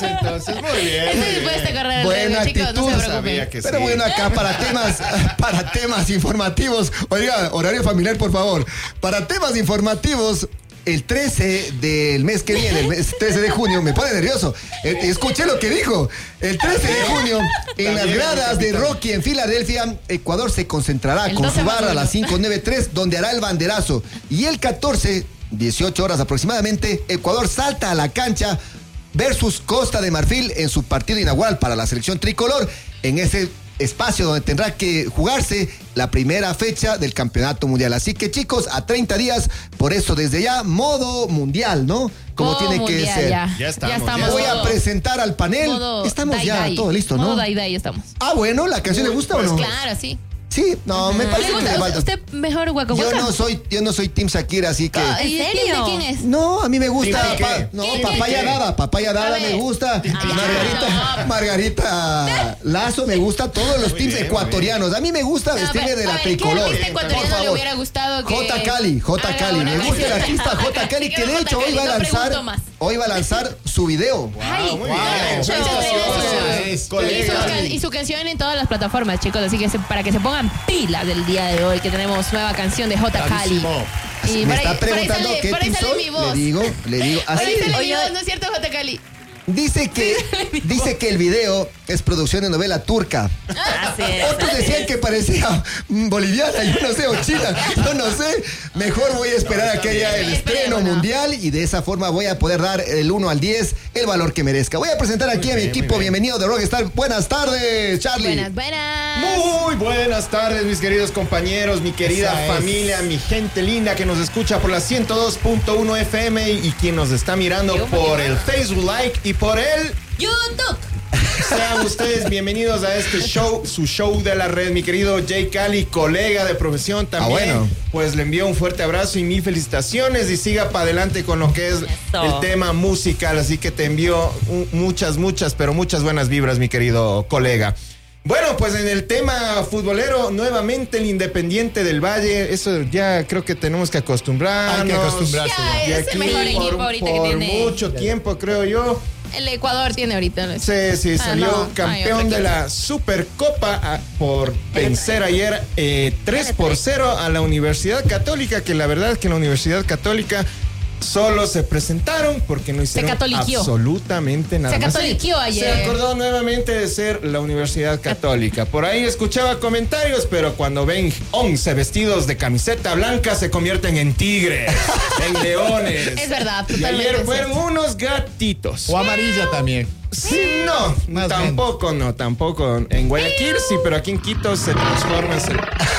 entonces. Muy bien. Eso muy después bien. de carrera del Buena radio, chicos, actitud, no se sabía preocupen. que Pero sí. bueno, acá para temas, para temas informativos. Oiga, horario familiar, por favor. Para temas informativos. El trece del mes que viene, el mes trece de junio, me pone nervioso. Eh, escuché lo que dijo. El trece de junio, en las gradas de Rocky en Filadelfia, Ecuador se concentrará El con doce su barra a más las cinco noventa y tres, donde hará el banderazo. Y el catorce, dieciocho horas aproximadamente, Ecuador salta a la cancha versus Costa de Marfil en su partido inaugural para la selección tricolor. En ese espacio donde tendrá que jugarse la primera fecha del campeonato mundial. Así que, chicos, a treinta días, por eso desde ya, modo mundial, ¿no? Como Modo tiene mundial, que ser. Ya, Ya estamos, Ya estamos. ya Voy a modo- presentar al panel. modo Estamos dai ya, dai. todo listo, ¿no? Modo dai dai estamos. Ah, bueno, ¿la canción le gusta o no? Claro, sí. Sí, no, me parece ¿Le que le gusta? falta. ¿Usted mejor Waka Yo Waka? no soy, yo no soy Team Shakira, así que. Ah, ¿y ¿En de quién- serio? ¿De quién es? No, a mí me gusta. ¿Team qué? pa- no, ¿Quién, papaya quién? dada, papaya dada A me ver. gusta. Margarita, no. Margarita Lazo me gusta. Todos los Muy teams bien, muy ecuatorianos. A mí me gusta No, vestirme pero, de a la ver, ¿qué tricolor. artista ecuatoriano Por le favor. hubiera gustado que J. Cali, J. haga Cali. una Me gusta el canción? artista J. Cali, Sí, que de J. hecho hoy Cali, va a no lanzar, pregunto más. hoy va a lanzar su video. Ay, muy wow. bien. Muchas Felicitaciones, gracias. colega. Y su, can- y su canción en todas las plataformas, chicos. Así que se- para que se pongan pilas del día de hoy, que tenemos nueva canción de J. Cali. Bravísimo. Y Me por está ahí- por ahí preguntando sale- qué por ahí team sale soy. mi voz. Le digo, le digo. Por ahí Así. sale mi Oye. voz, ¿no es cierto, J. Cali? Dice que, dice que el video es producción de novela turca. Así es. Otros decían que parecía mm, boliviana, yo no sé, o china, yo no sé. Mejor voy a esperar a que haya el estreno mundial y de esa forma voy a poder dar el uno al diez el valor que merezca. Voy a presentar aquí a mi bien, muy equipo. bien. Bienvenido de Rockstar. Buenas tardes, Charlie. Buenas, buenas. Muy buenas tardes, mis queridos compañeros, mi querida Esa es. familia, mi gente linda que nos escucha por la ciento dos punto uno F M y quien nos está mirando por el Facebook Like y por el... YouTube. Sean ustedes bienvenidos a este show, su show de la red, mi querido Jay Cali, colega de profesión también. Ah, bueno. Pues le envío un fuerte abrazo y mil felicitaciones y siga para adelante con lo que es Eso. el tema musical. Así que te envío un- muchas, muchas, pero muchas buenas vibras, mi querido colega. Bueno, pues en el tema futbolero, nuevamente el Independiente del Valle, eso ya creo que tenemos que acostumbrarnos. Hay que acostumbrarse. Ya, Y es el aquí mejor equipo por, ahorita que por tiene. mucho tiempo, creo yo. El Ecuador tiene ahorita. ¿no? Sí, sí, Ah, salió no, hay campeón otro de equipo. la Supercopa a- por vencer ayer eh, tres por cero a la Universidad Católica, que la verdad es que la Universidad Católica solo se presentaron porque no hicieron catoliquió. absolutamente nada Se más. catoliquió Sí, ayer. Se acordó nuevamente de ser la Universidad Católica. Por ahí escuchaba comentarios, pero cuando ven once vestidos de camiseta blanca se convierten en tigres, en leones. Es verdad, Y totalmente ayer fueron cierto. unos gatitos. O amarilla también. Sí, no, Más tampoco, no, tampoco. En Guayaquil sí, pero aquí en Quito se transforma. se-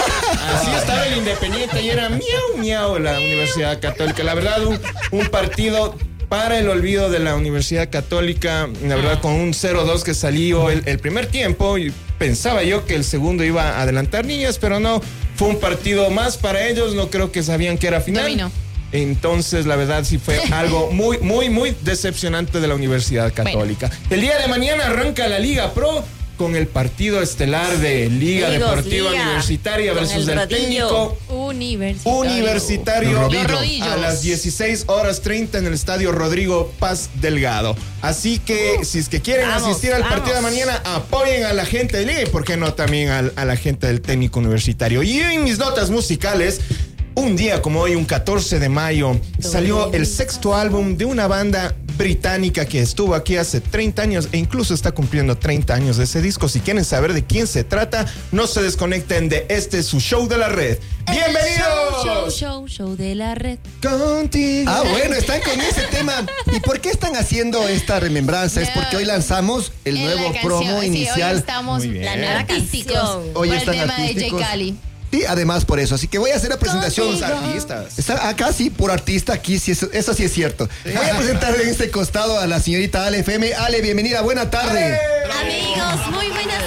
Así estaba el Independiente y era miau, miau la Universidad Católica. La verdad, un, un partido para el olvido de la Universidad Católica. La verdad, con un cero dos que salió el, el primer tiempo. Y pensaba yo que el segundo iba a adelantar Niñas, pero no. Fue un partido más para ellos. No creo que sabían que era final. No vino. Entonces, la verdad, sí fue algo muy, muy, muy decepcionante de la Universidad Católica. El día de mañana arranca la Liga Pro con el partido estelar de Liga Amigos, Deportiva Liga, Universitaria con versus el el rodillo. técnico Universitario. Universitario Los rodillos. a las dieciséis horas treinta en el estadio Rodrigo Paz Delgado. Así que si es que quieren Vamos, asistir al vamos. partido de mañana, apoyen a la gente de Liga y por qué no también al- a la gente del técnico universitario. Y en mis notas musicales, un día como hoy, un catorce de mayo, salió el sexto álbum de una banda británica que estuvo aquí hace treinta años e incluso está cumpliendo treinta años de ese disco. Si quieren saber de quién se trata, no se desconecten de este su show de la red. ¡Bienvenidos! Show, show, show de la red. Contigo. Ah, bueno, están con ese tema. ¿Y por qué están haciendo esta remembranza? Es porque hoy lanzamos el En la nuevo canción, promo sí, inicial. hoy estamos Muy bien. La nueva artísticos canción. Hoy por el están tema artísticos. de Jay Cali. Sí, además por eso. Así que voy a hacer la presentación. Los artistas. Está acá sí, por artista, aquí sí, eso, eso sí es cierto. Voy a presentarle en este costado a la señorita Ale F M. Ale, bienvenida, buena tarde. Amigos, muy buenas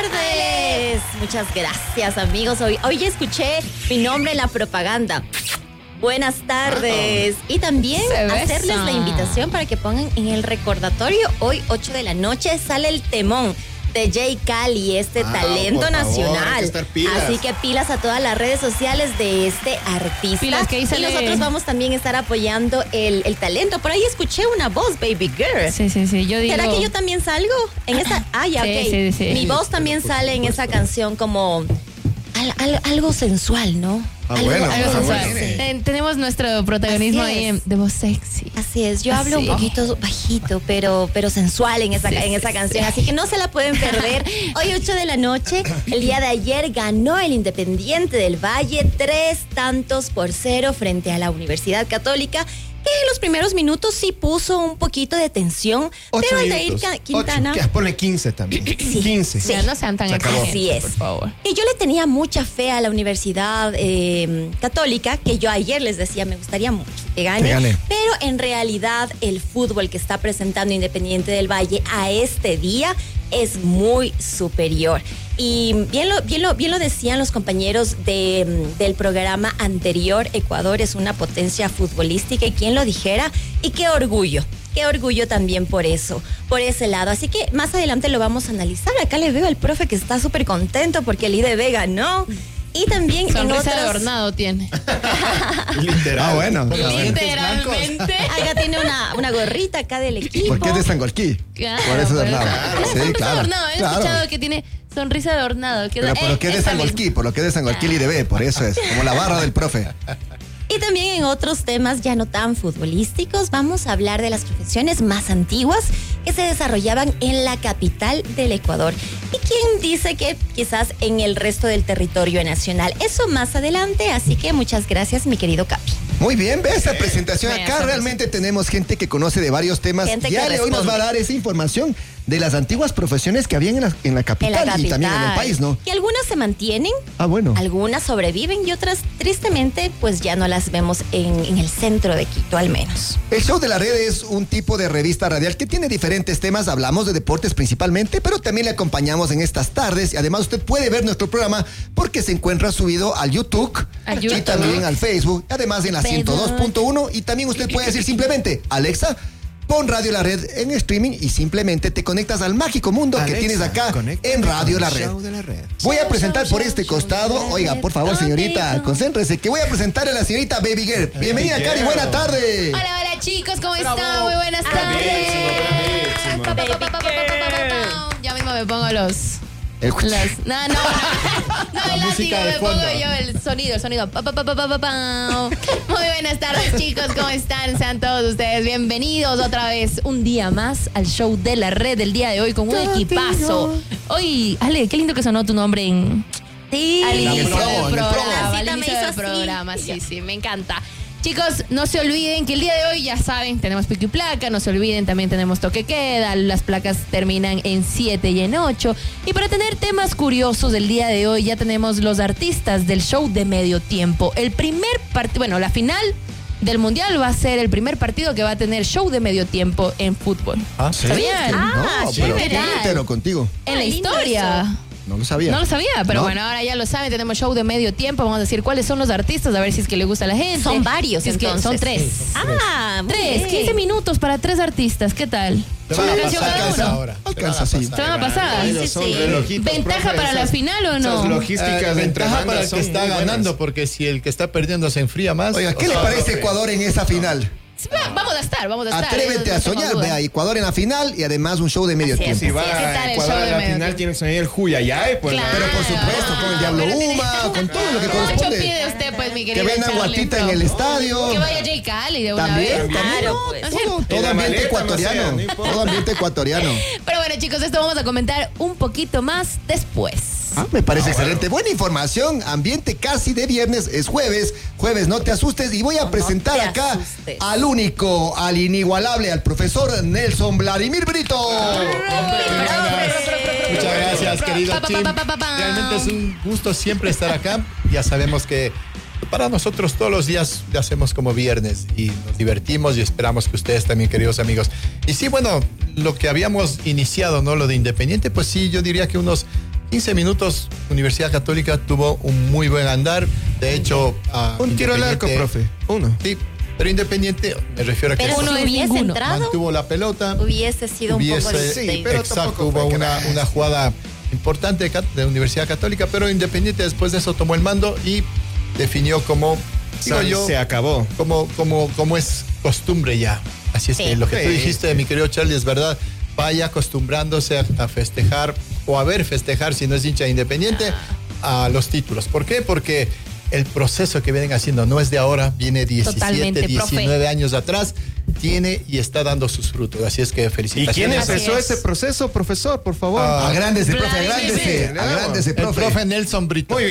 tardes. Muchas gracias, amigos. Hoy, hoy ya escuché mi nombre en la propaganda. Buenas tardes. Y también Se besa. hacerles la invitación para que pongan en el recordatorio. Hoy, ocho de la noche, sale el temón de Jay Cali, este Ah, talento por favor, hay nacional. que estar pilas. Así que pilas a todas las redes sociales de este artista. Pilas, que ahí y sale- nosotros vamos también a estar apoyando el, el talento. Por ahí escuché una voz, Baby Girl. Sí, sí, sí. Yo digo. ¿Será que yo también salgo en esa? Ah, ya, Sí, ok. sí, sí. Mi voz también sale en esa canción como al- al- algo sensual, ¿no? Ah, algo, bueno, algo ah, sensual. bueno. Eh, tenemos nuestro protagonismo Así ahí es. en de voz sexy. Así es, yo hablo Así. un poquito bajito, pero, pero sensual en esa, Sí, en sí, esa sí. canción, así que no se la pueden perder. Hoy ocho de la noche, el día de ayer ganó el Independiente del Valle tres tantos por cero frente a la Universidad Católica, que en los primeros minutos sí puso un poquito de tensión, Ocho pero Aldair minutos. Ca- Quintana... Ocho. ¿Qué? Ponle quince también. quince. Sí. Ya no sean tan Se acabó. exigentes, Así es. por favor. Y yo le tenía mucha fe a la Universidad eh, Católica, que yo ayer les decía, me gustaría mucho que gane, Que gane. pero en realidad el fútbol que está presentando Independiente del Valle a este día es muy superior. Y bien lo, bien lo, bien lo decían los compañeros de, mm, del programa anterior, Ecuador es una potencia futbolística, y quien lo dijera, y qué orgullo. Qué orgullo también por eso, por ese lado. Así que más adelante lo vamos a analizar. Acá le veo al profe que está súper contento porque el I D B ganó. Y también en Sonrisa otros... de adornado tiene. Literal. Ah, bueno. Literalmente. Acá tiene una, una gorrita acá del equipo. ¿Por qué es de Sangolquí? Claro, Por eso es pero- adornado. Sí, Sonrisa claro. de adornado. He claro. escuchado que tiene sonrisa de adornado. Que Pero da- por lo eh, que es de esa Sangolquí, por lo que es de Sangolquí y D B, por eso es. Como la barra del profe. Y también en otros temas ya no tan futbolísticos, vamos a hablar de las profesiones más antiguas que se desarrollaban en la capital del Ecuador. ¿Y quién dice que quizás en el resto del territorio nacional? Eso más adelante, así que muchas gracias, mi querido Capi. Muy bien, ve esta presentación. Vea, Acá esa realmente tenemos gente que conoce de varios temas. Gente Y que Ale hoy nos va a responde. dar esa información de las antiguas profesiones que habían en la, en la capital, En la capital. y también en el país, ¿no? Y algunas se mantienen, Ah, bueno. algunas sobreviven y otras, tristemente, pues ya no las vemos en, en el centro de Quito, al menos. El Show de la Red es un tipo de revista radial que tiene diferentes temas. Hablamos de deportes principalmente, pero también le acompañamos en estas tardes. Y además usted puede ver nuestro programa porque se encuentra subido al YouTube, Al y YouTube. también al Facebook. Además en la ciento dos punto uno. Y también usted puede decir simplemente, Alexa, pon Radio La Red en streaming y simplemente te conectas al mágico mundo que Alexa, tienes acá conéctate en Radio con La el Red. Show de la Red. Voy a presentar por este costado, oiga, por favor, señorita, concéntrese, que voy a presentar a la señorita Baby Girl. Bienvenida, Cari, buena tarde. Hola, hola chicos, ¿cómo están? Muy buenas tardes. Pa, pa, pa, pa, pa, pa, pa, pa, pa. Ya mismo me pongo los... El- Las, no, no, no, no, el látigo, me pongo yo el sonido, el sonido. Pa, pa, pa, pa, pa, pa, pa. Muy buenas tardes, chicos, ¿cómo están? Sean todos ustedes bienvenidos otra vez un día más al Show de la Red del día de hoy con un equipazo. Hoy, Ale, qué lindo que sonó tu nombre en... Sí, Al inicio promo, en del el programa, promo. al Cita me inicio hizo del así. programa, sí, sí, me encanta. Chicos, no se olviden que el día de hoy, ya saben, tenemos pico y placa, no se olviden, también tenemos toque queda, las placas terminan en siete y en ocho. Y para tener temas curiosos del día de hoy, ya tenemos los artistas del show de medio tiempo. El primer partido, bueno, la final del Mundial va a ser el primer partido que va a tener show de medio tiempo en fútbol. Ah, ¿sí? ¿Sabían? Ah, No, pero chévere. me entero contigo. En la Ah, lindo historia. eso. No lo sabía. No lo sabía, pero ¿No? bueno, ahora ya lo saben, tenemos show de medio tiempo, vamos a decir cuáles son los artistas, a ver si es que le gusta a la gente. Son varios, Si es que entonces. son tres. Ah, muy Tres, bien. quince minutos para tres artistas, ¿qué tal? Te Una van a canción pasar, cada alcanza uno. ahora. Alcanza, sí. ¿Se van a pasar? Ellos son sí. relojitos, ¿Ventaja profe, para la esas- final o Esas no? logísticas Eh, de entre ventaja para bandas el son que está muy buenas. ganando, porque si el que está perdiendo se enfría más. Oiga, ¿qué o le sea, parece profe. Ecuador en esa final? Sí, va- Vamos a estar, vamos a estar. Atrévete no a tengo soñar, duda. vea, Ecuador en la final y además un show de medio Así es. tiempo. Si va ¿Qué tal el a Ecuador show a de la medio final, tiempo? tienes que venir el Huyayay, pues. Claro. Pero por supuesto, con el Diablo Pero tiene- Uma, con todo lo que Mucho corresponde. pide usted, pues, mi Que querido venga Charlie Guatita en Pro. el estadio. Que vaya Jay Cali de una También, vez. también. Claro, ¿no? pues. ¿No es cierto? Todo, todo En la ambiente maleta, ecuatoriano. no sea, no importa. Todo ambiente ecuatoriano. Pero bueno, chicos, esto vamos a comentar un poquito más después. Ah, me parece excelente. Buena información. Ambiente casi de viernes. Es jueves. Jueves, no te asustes. Y voy a No presentar te acá asustes. al único, al inigualable, al profesor Nelson Vladimir Brito. Muchas gracias, querido Pa, pa, Tim. pa, pa, pa, pa. Realmente es un gusto siempre estar acá. Ya sabemos que para nosotros todos los días le hacemos como viernes y nos divertimos y esperamos que ustedes también, queridos amigos. Y sí, bueno, lo que habíamos iniciado, ¿no? Lo de Independiente, pues sí, yo diría que unos quince minutos Universidad Católica tuvo un muy buen andar. De hecho, a Un tiro al arco, Independiente- profe. Uno. Sí, Pero Independiente, me refiero a que pero eso, si hubiese entrado, mantuvo la pelota. Hubiese sido hubiese, un poco de... sí, pero exacto, hubo una, una jugada importante de, de Universidad Católica, pero Independiente después de eso tomó el mando y definió como, digo yo, se acabó. Como, como, como es costumbre ya. Así es Sí. que lo que tú Sí. dijiste, mi querido Charlie, es verdad. Vaya acostumbrándose a, a festejar o a ver festejar, si no es hincha de Independiente, a los títulos. ¿Por qué? Porque el proceso que vienen haciendo no es de ahora, viene diecisiete, Totalmente, diecinueve profe. años atrás, tiene y está dando sus frutos. Así es que ¿Y felicitaciones. quién Así empezó es. ese proceso, profesor, por favor? Ah, Agrándese, profe, Vladimir. agrándese. Agrándese, El profe. profe Nelson Brito. Muy bien.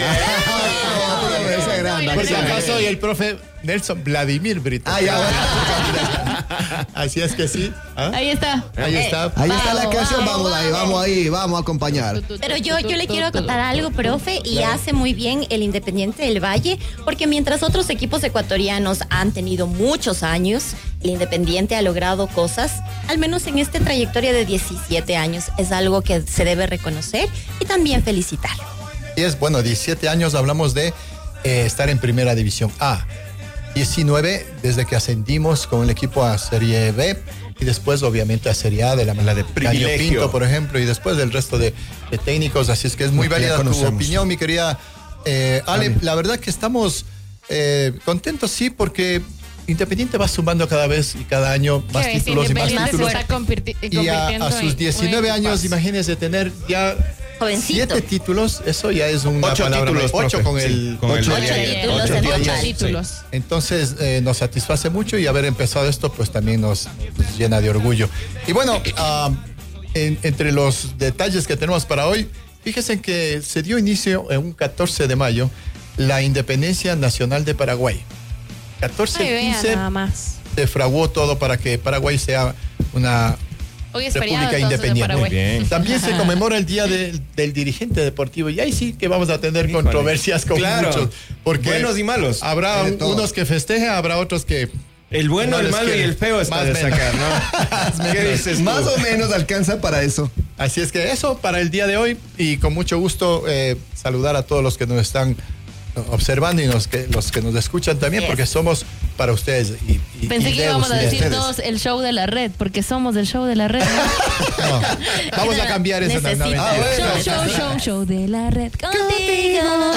Se agranda, Por si se agranda. acaso, soy el profe Nelson Vladimir Brito. Ah, ya. Así es que sí. ¿Ah? Ahí está. Ahí está. Ahí está la Vamos, canción, vamos, vamos ahí, vamos. vamos ahí, vamos a acompañar. Pero yo, yo le quiero acotar algo, profe, y hace muy bien el Independiente del Valle, porque mientras otros equipos ecuatorianos han tenido muchos años, el Independiente ha logrado cosas, al menos en esta trayectoria de diecisiete años. Es algo que se debe reconocer y también felicitar. Y es, bueno, diecisiete años hablamos de eh, estar en Primera División A. diecinueve desde que ascendimos con el equipo a Serie B y después obviamente a Serie A de la, la de privilegio. Caño Pinto, por ejemplo, y después del resto de, de técnicos. Así es que es muy Lo que ya válida tu conocemos. opinión, mi querida eh, Ale. La verdad que estamos eh, contentos, sí, porque Independiente va sumando cada vez y cada año más Qué títulos y más Independiente se títulos. está convirti- Y a, convirtiendo a sus en diecinueve un años, equipazo. imagínense tener ya Jovencito. siete títulos, eso ya es una Ocho palabra. títulos, ocho profe. con Sí, el con el ocho de de ayer. ayer. Títulos Ocho en de ocho ayer. títulos. Sí. Entonces eh, nos satisface mucho y haber empezado esto pues también nos, nos llena de orgullo. Y bueno, ah, en- entre los detalles que tenemos para hoy, fíjense que se dio inicio en un catorce de mayo la Independencia Nacional de Paraguay. catorce Ay, vea, quince nada más. se fraguó todo para que Paraguay sea una Hoy es feriado, República entonces, de Independiente. Paraguay. Muy bien. También se conmemora el Día del, del Dirigente Deportivo y ahí sí que vamos a tener Híjole. controversias con Claro. muchos. Porque Buenos y malos. Habrá De un- todo. unos que festejen, habrá otros que... El bueno, No el les malo y quiere. el feo está Más de menos. sacar, ¿no? ¿Qué dices tú? Más o menos alcanza para eso. Así es que eso para el día de hoy y con mucho gusto eh, saludar a todos los que nos están observando y los que, los que nos escuchan también Yes. porque somos para ustedes. Y, y- Pensé y que de íbamos a ustedes. decir todos el show de la red, porque somos el show de la red. ¿no? No, vamos a cambiar eso. no, no, Necesito. mentira. Ah, bueno. Show, show, show, show de la red contigo.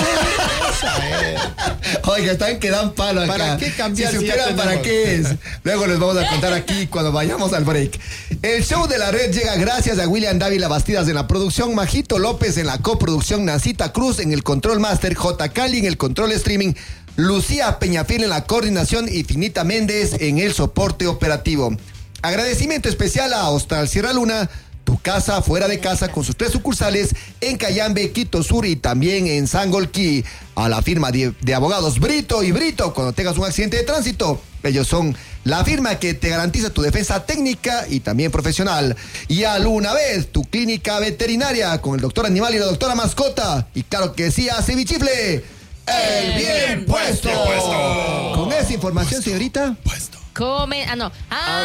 Oiga, están que dan palo acá. ¿Para qué cambiar Si si ya supieran para tenemos? qué es. Luego les vamos a contar aquí cuando vayamos al break. El show de la red llega gracias a William Dávila Bastidas en la producción, Majito López en la coproducción, Nancita Cruz en el control master, J. Cali en el control streaming, Lucía Peñafiel en la coordinación y Finita Méndez en el soporte operativo. Agradecimiento especial a Hostal Sierra Luna, tu casa fuera de casa, con sus tres sucursales en Cayambe, Quito Sur y también en Sangolquí. A la firma de, de abogados Brito y Brito, cuando tengas un accidente de tránsito, ellos son la firma que te garantiza tu defensa técnica y también profesional. Y a Luna Vez, tu clínica veterinaria, con el doctor animal y la doctora mascota. Y claro que sí, hace bichifle. El bien puesto. Con esa información, señorita. Come, ah, no.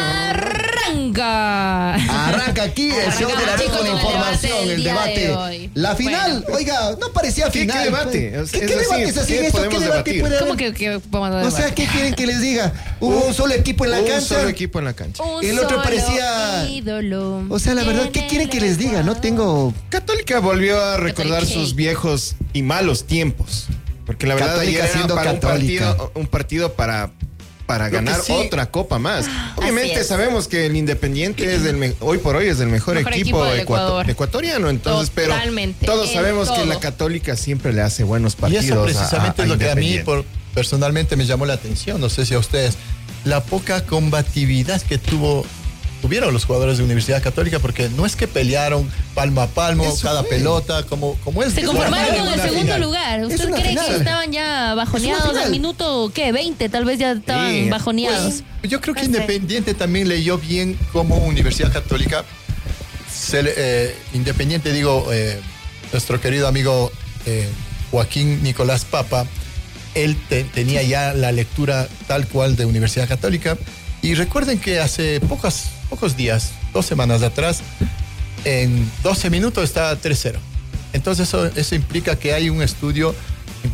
Arranca. Arranca aquí el show de la red Chicos, con la el información, debate del el día debate. de hoy. La final, Bueno. oiga, no parecía ¿Qué- final. qué debate? pues. Es- ¿Qué, es qué decir, debate se ¿qué hacen esto? ¿Qué podemos debate debatir? puede ¿Cómo haber? que, que vamos a O sea, debatir? ¿qué quieren que les diga? Hubo un solo equipo en la Un cancha. solo equipo en la cancha. Un el otro solo parecía- ídolo. O sea, la verdad, ¿qué en quieren el que les diga? No Ecuador. tengo. Católica volvió a recordar Católica. sus viejos y malos tiempos. Porque la verdad Católica ayer era siendo para un católica. partido, un partido para, para Lo que ganar sí- otra copa más. Obviamente es. sabemos que el Independiente es el me- hoy por hoy es el mejor, Mejor equipo, equipo del ecuato- Ecuador. ecuatoriano. Entonces, Totalmente, pero todos en sabemos que todo. la Católica siempre le hace buenos Y partidos. eso precisamente a- a es lo que a mí Independiente. por- personalmente me llamó la atención, no sé si a ustedes, la poca combatividad que tuvo tuvieron los jugadores de Universidad Católica, porque no es que pelearon palmo a palmo, Eso cada fue. pelota, como, como es. Se es conformaron normal en con el una segundo final. lugar. Es ¿Usted una cree final. que estaban ya bajoneados final. al minuto, qué, veinte? Tal vez ya estaban Sí, bajoneados. Pues, yo creo que No sé. Independiente también leyó bien como Universidad Católica, se le- eh, Independiente, digo, eh, nuestro querido amigo eh, Joaquín Nicolás Papa, él te- tenía ya la lectura tal cual de Universidad Católica. Y recuerden que hace pocos, pocos días, dos semanas atrás, en doce minutos estaba tres cero. Entonces eso, eso implica que hay un estudio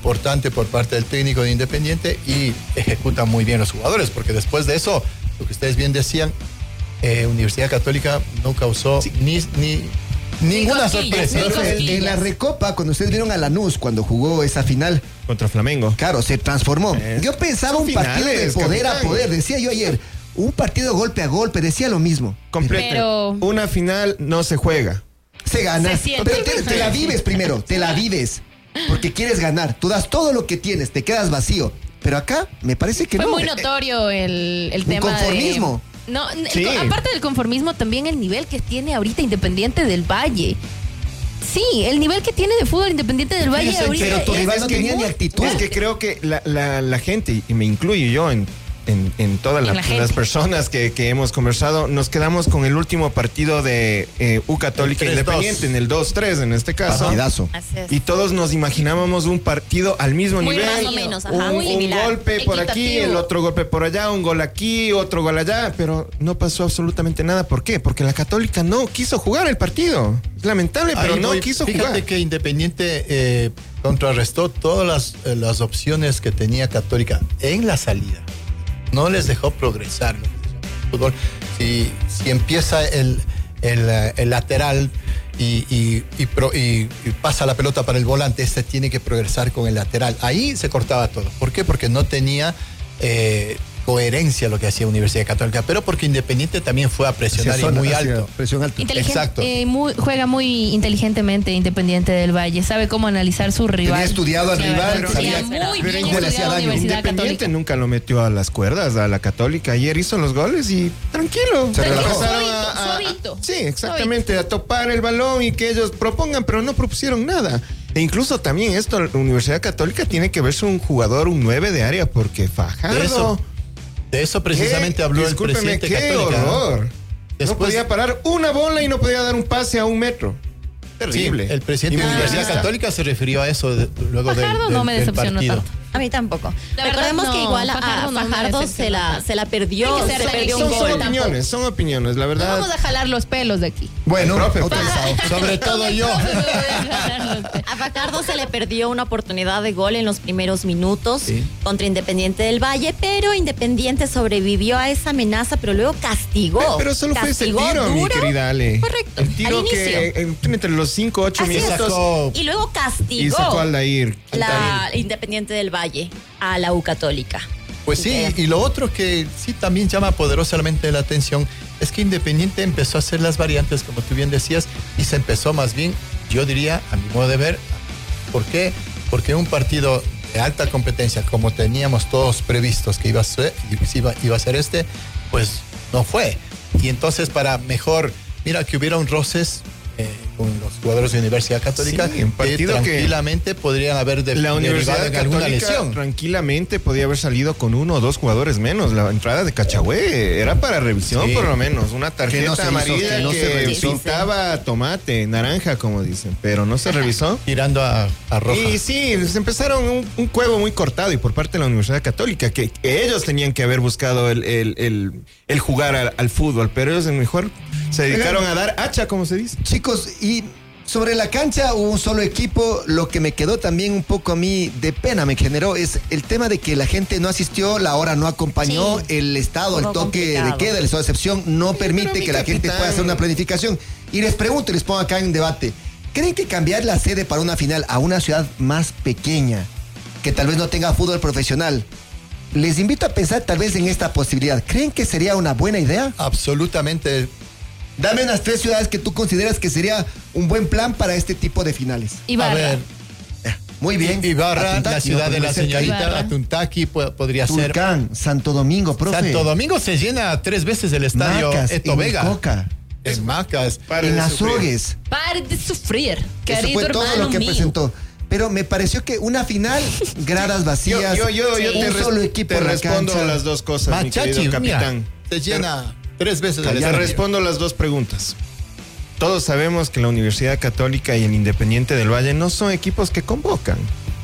importante por parte del técnico de Independiente y ejecutan muy bien los jugadores, porque después de eso, lo que ustedes bien decían, eh, Universidad Católica no causó sí. ni, ni ninguna sorpresa. En, en la Recopa, cuando ustedes vieron a Lanús, cuando jugó esa final contra Flamengo, claro, se transformó. Eh, yo pensaba un finales, partido de poder capitán. a poder, decía yo ayer, un partido golpe a golpe, decía lo mismo. Completo. Pero una final no se juega. Se gana. Se siente. Pero te, te la vives primero, te la vives. Porque quieres ganar. Tú das todo lo que tienes, te quedas vacío. Pero acá me parece que fue no. muy notorio el, el Un tema conformismo. de... No, Sí. el- aparte del conformismo, también el nivel que tiene ahorita Independiente del Valle. Sí, el nivel que tiene de fútbol Independiente del Valle Fíjense, ahorita. pero tu es- rival no es que tenía ni muy- actitud. Es que creo que la, la, la gente, y me incluyo yo en, en, en todas En la- la gente. las personas que, que hemos conversado, nos quedamos con el último partido de eh, U Católica El tres dos. Independiente, en el dos tres en este caso. Partidazo. Así es. Y todos nos imaginábamos un partido al mismo Muy nivel. más o menos, ajá, un, muy un similar. golpe por aquí, Equitativo. el otro golpe por allá, un gol aquí, otro gol allá, pero no pasó absolutamente nada. ¿Por qué? Porque la Católica no quiso jugar el partido. Es lamentable, pero Ahí no voy. quiso Fíjate jugar. que Independiente eh, contrarrestó todas las, eh, las opciones que tenía Católica en la salida. No les dejó progresar lo que se llama el fútbol. Si, si empieza el, el, eh, el lateral y, y, y, pro- y- y pasa la pelota para el volante, este tiene que progresar con el lateral. Ahí se cortaba todo. ¿Por qué? Porque no tenía eh, coherencia lo que hacía Universidad Católica, pero porque Independiente también fue a presionar y Hacia zona, muy hacia alto. Presión alta. Inteligente, Exacto. eh, muy- juega muy inteligentemente Independiente del Valle. Sabe cómo analizar su rival. Tenía estudiado al La rival, verdad, sabía- tenía muy pero bien igual le hacía estudiado daño. Universidad Independiente Católica. nunca lo metió a las cuerdas a la Católica. Ayer hizo los goles y tranquilo. Se relajó. Empezaron Suavito, a- a- suavito. Sí, exactamente. A topar el balón y que ellos propongan, pero no propusieron nada. E incluso también esto, la Universidad Católica tiene que verse un jugador, un nueve de área, porque Fajardo. De eso, de eso precisamente ¿Qué? habló el Discúlpeme, presidente qué Católica. horror. Después- no podía parar una bola y no podía dar un pase a un metro. Terrible. Sí, el presidente de la Universidad Inmunista. Católica se refirió a eso de- luego del, Fajardo del- no me del decepcionó partido. tanto. A mí tampoco. La Recordemos verdad, que no, igual a Fajardo a no me Fajardo se decepcionó la, tanto. se la perdió, Hay que ser se perdió un Son, son gol. opiniones, son opiniones, la No verdad. vamos a jalar los pelos de aquí. Bueno, Profe, autorizado. Sobre todo yo. A Fajardo se le perdió una oportunidad de gol en los primeros minutos contra Independiente del Valle, pero Independiente sobrevivió a esa amenaza, pero luego castigó. Pero, pero solo fue ese Castigó tiro, mi duro. querida Ale. Correcto, El tiro al que inicio. eh, entre los cinco, ocho Así es. minutos. Y luego Y castigó sacó al Dair. la Independiente del Valle a la U Católica. Pues sí, Eh, y lo otro que sí también llama poderosamente la atención es que Independiente empezó a hacer las variantes, como tú bien decías, y se empezó más bien, yo diría, a mi modo de ver, ¿por qué? Porque un partido de alta competencia, como teníamos todos previstos que iba a ser, iba, iba a ser este, pues no fue. Y entonces para mejor, mira que hubieron roces eh, con los jugadores de Universidad Católica Sí, un que partido que tranquilamente podrían haber de, La Universidad derivado en alguna Católica lesión. tranquilamente podía haber salido con uno o dos jugadores menos. La entrada de Cachagüe era para revisión Sí. por lo menos. Una Que tarjeta no se hizo, amarilla que no que se revisó. pintaba tomate, naranja, como dicen, pero no se revisó. Tirando a, a roja. Y sí, se empezaron un, un juego muy cortado y por parte de la Universidad Católica, que, que ellos tenían que haber buscado el, el, el, el jugar al, al fútbol, pero ellos mejor se dedicaron a dar hacha, como se dice. Chicos, y sobre la cancha hubo un solo equipo. Lo que me quedó también un poco a mí de pena me generó es el tema de que la gente no asistió, la hora no acompañó, Sí. el estado, el Todo toque complicado. de queda, el estado de excepción no permite mi que la gente capitán. pueda hacer una planificación. Y les pregunto y les pongo acá en debate, ¿creen que cambiar la sede para una final a una ciudad más pequeña, que tal vez no tenga fútbol profesional? Les invito a pensar tal vez en esta posibilidad. ¿Creen que sería una buena idea? Absolutamente. Dame unas tres ciudades que tú consideras que sería un buen plan para este tipo de finales. Ibarra. A ver, Muy bien. Ibarra, Atuntaqui, la ciudad ¿no? de la Porque cerca. señorita Ibarra. Atuntaqui po- podría ser. Tulcán, Santo Domingo, profe. Santo Domingo se llena tres veces el estadio Macas, Eto en Vega. Coca, En Macas. Pare en de sufrir. Azogues. Pare de sufrir, Eso querido fue todo hermano lo que mío. presentó. Pero me pareció que una final, gradas Yo, vacías, yo, yo, yo un te, res- solo equipo te en la respondo cancha. las dos cosas, mi Machachi, querido mira, capitán. se llena tres veces el Te estadio. respondo las dos preguntas. Todos sabemos que la Universidad Católica y el Independiente del Valle no son equipos que convocan.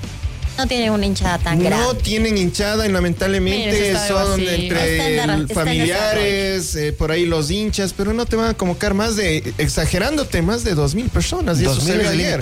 No tienen una hinchada tan No grande. tienen hinchada y Mira, lamentablemente eso está son vacío. entre Está en la- el- está en familiares, eh, por ahí los hinchas, pero no te van a convocar más de, exagerándote, más de dos mil personas. Y Dos eso se mil vio es el ayer. límite.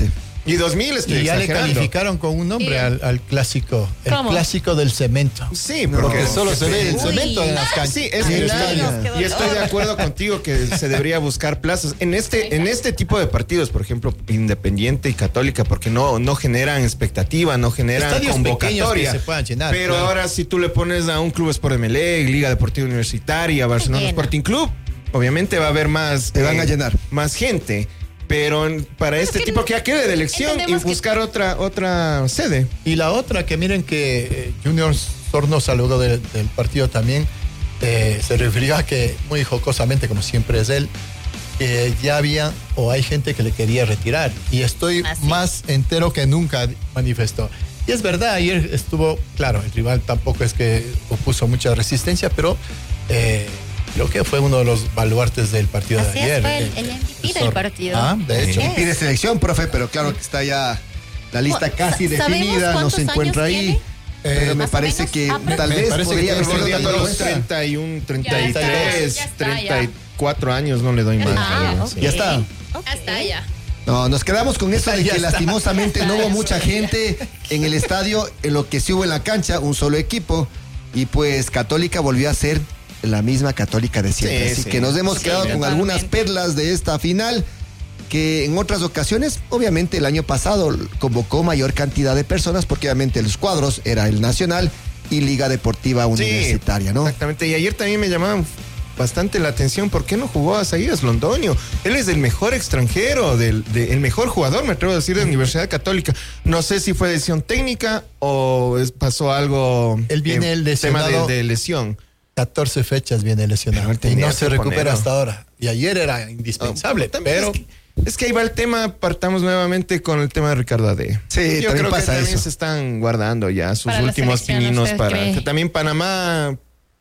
Y dos mil estoy Y ya le exagerando. calificaron con un nombre al, al clásico, el ¿Cómo? clásico del cemento. Sí, porque porque solo se ve el Uy. cemento en las canchas. Sí, es en el que estadio. y estoy de acuerdo contigo que se debería buscar plazas en este en este tipo de partidos, por ejemplo, Independiente y Católica, porque no no generan expectativa, no generan Estadios convocatoria. pequeños que se puedan llenar, Pero claro. ahora si tú le pones a un club Sport Emelec, Liga Deportiva Universitaria, Barcelona llena. Sporting Club, obviamente va a haber más Te van a llenar. más gente. Pero en- para este tipo que ya quede de elección y entendemos que- buscar otra otra sede. Y la otra, que miren que eh, Junior Sornosa, luego del, del partido también, eh, se refirió a que, muy jocosamente, como siempre es él, que ya había o hay gente que le quería retirar. Y estoy Ah, sí. más entero que nunca, manifestó. Y es verdad, ayer estuvo, claro, el rival tampoco es que opuso mucha resistencia, pero eh, creo que fue uno de los baluartes del partido Así de es, ayer. fue el, eh, el M V P del Sor- partido. Ah, de hecho. Así Pide es. selección, profe, pero claro que está ya la lista casi ¿Sabemos definida, no cuántos se encuentra años ahí. tiene? Pero me Más o parece menos. que Ah, pero- tal Me vez parece que podría ya haber está sido Bordeando otra los propuesta. treinta y uno, treinta y Ya tres, está, treinta y cuatro años, no le doy más. Ah, creo, ok. sí. Ya está. Hasta allá. No, nos quedamos con eso de Ya que está. lastimosamente no hubo Ya mucha está. gente en el estadio, en lo que sí hubo en la cancha, un solo equipo. Y pues Católica volvió a ser la misma Católica de siempre. Sí, Así sí. que nos hemos Sí, quedado con totalmente. algunas perlas de esta final, que en otras ocasiones, obviamente el año pasado convocó mayor cantidad de personas, porque obviamente los cuadros era el Nacional y Liga Deportiva Universitaria, ¿no? Exactamente. Y ayer también me llamaban bastante la atención. ¿Por qué no jugó a Zaídas Londoño? Él es el mejor extranjero, del, de- el mejor jugador, me atrevo a decir, de la Universidad Católica. No sé si fue decisión técnica o es- pasó algo. Él viene eh, el tema lesionado. de, de lesión. catorce fechas viene lesionado Pero él y tenía no que se recupera ponerlo. hasta ahora. Y ayer era indispensable, También pero Es que, es que ahí va el tema, partamos nuevamente con el tema de Ricardo Ade. Sí, Yo también creo pasa que también eso. se están guardando ya sus Para la últimos selección, pininos ¿usted para cree? que también Panamá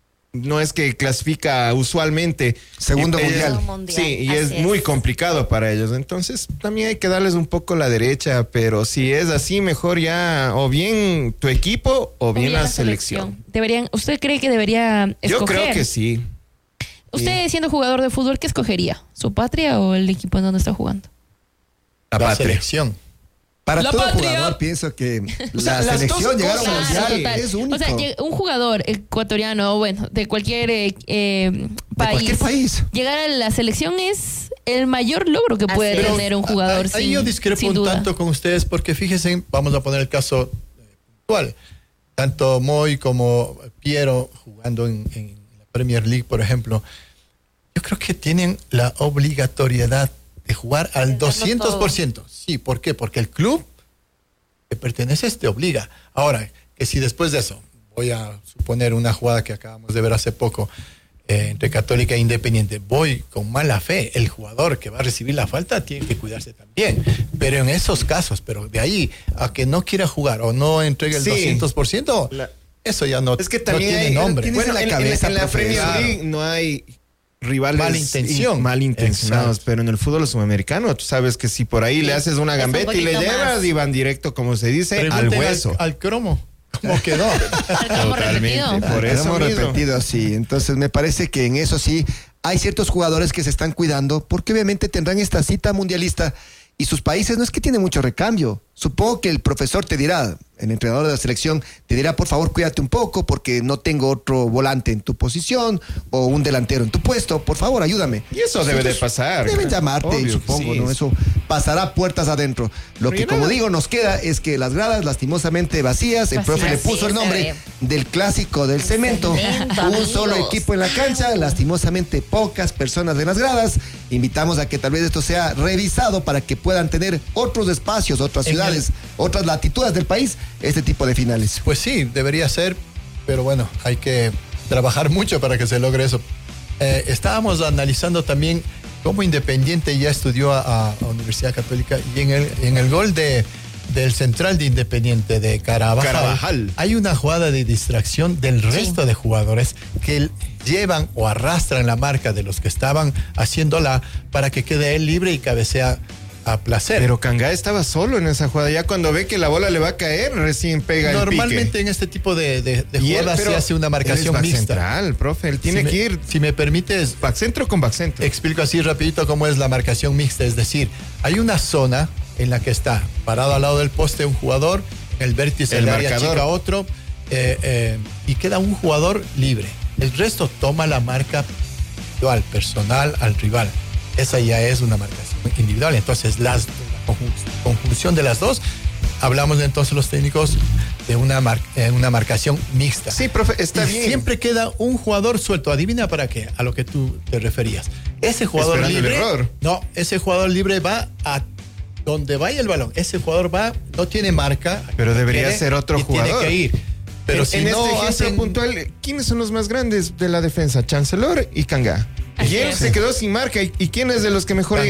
no es que clasifica usualmente Segundo Y- mundial. Segundo mundial, Sí, y así es, es. muy complicado para ellos. Entonces, también hay que darles un poco la derecha, pero si es así, mejor ya o bien tu equipo o bien, la, selección. Deberían, ¿usted cree que debería escoger? Yo creo que sí. Usted siendo jugador de fútbol, ¿qué escogería? ¿Su patria o el equipo en donde está jugando? La la patria. selección. Para La todo patria. jugador pienso que O sea, la las selección dos llegar a un cosas. mundial Total. es único. O sea, lleg- un jugador ecuatoriano, bueno, de cualquier eh, eh, país, cualquier país. llegar a la selección es el mayor logro que Así puede es. tener un jugador. Ahí sin, yo discrepo sin un duda. tanto con ustedes porque fíjense, vamos a poner el caso actual. Tanto Moy como Piero jugando en, en la Premier League, por ejemplo, yo creo que tienen la obligatoriedad de jugar al doscientos por ciento. Sí, ¿por qué? Porque el club que perteneces te obliga. Ahora, que si después de eso, voy a suponer una jugada que acabamos de ver hace poco, eh, entre Católica e Independiente, voy con mala fe, el jugador que va a recibir la falta tiene que cuidarse también. Pero en esos casos, pero de ahí a que no quiera jugar o no entregue el Sí. doscientos por ciento, La- eso ya no, Es que no también tiene hay, nombre. tienes Bueno, en la en, en- cabeza, en la profe. Premier Claro. League no hay rivales Malintención. in- malintencionados, Exacto. pero en el fútbol sudamericano tú sabes que si por ahí le haces una Es un gambeta y le poquito llevas más. y van directo, como se dice, al Pregúntenle hueso. Al, al cromo, ¿cómo quedó? Estamos repetido. Por Ah, eso hemos mismo. repetido así. Entonces me parece que en eso sí hay ciertos jugadores que se están cuidando porque obviamente tendrán esta cita mundialista y sus países no es que tienen mucho recambio. Supongo que el profesor te dirá, el entrenador de la selección te dirá, por favor, cuídate un poco porque no tengo otro volante en tu posición o un delantero en tu puesto. Por favor, ayúdame. Y eso debe de pasar. Deben llamarte, Obvio, supongo, sí. ¿no? Eso pasará puertas adentro. Lo Pero que, ya como nada. digo, nos queda es que las gradas lastimosamente vacías. El profe le Vacías, puso el sí, nombre se ve. del clásico del cemento. cemento, Un solo amigos. equipo en la cancha, lastimosamente pocas personas en las gradas. Invitamos a que tal vez esto sea revisado para que puedan tener otros espacios, otras En el- ciudades, otras latitudes del país, este tipo de finales. Pues sí, debería ser, pero bueno, hay que trabajar mucho para que se logre eso. Eh, estábamos analizando también cómo Independiente ya estudió a, a Universidad Católica y en el, en el gol de, del central de Independiente, de Carabajal, Carabajal. hay una jugada de distracción del resto de jugadores que llevan o arrastran la marca de los que estaban haciéndola para que quede él libre y cabecea a placer. Pero Cangá estaba solo en esa jugada. Ya cuando ve que la bola le va a caer, recién pega el pique. Normalmente en este tipo de, de, de Y él, jugadas pero se hace una marcación él es back mixta. central, profe. Él tiene Si que me- ir Si me permites, back centro con back centro. explico así rapidito cómo es la marcación mixta. Es decir, hay una zona en la que está parado al lado del poste un jugador, el vértice El del área marcador. chica otro, eh, eh, y queda un jugador libre. El resto toma la marca individual, personal al rival. Esa ya es una marcación individual. Entonces, las, la conjun- conjunción de las dos, hablamos entonces los técnicos de una, mar- eh, una marcación mixta. Sí, profe, está Y bien. siempre queda un jugador suelto. Adivina para qué, a lo que tú te referías. Ese jugador Esperando el libre. error. No, ese jugador libre va a donde vaya el balón. Ese jugador va, no tiene marca. Pero debería tiene- ser otro y jugador. Tiene que ir. Pero en, si en no este ejemplo hacen- puntual, ¿quiénes son los más grandes de la defensa? Chancellor y Kanga. Así Y él es. se quedó sin marca. ¿Y, y quién es de los que mejor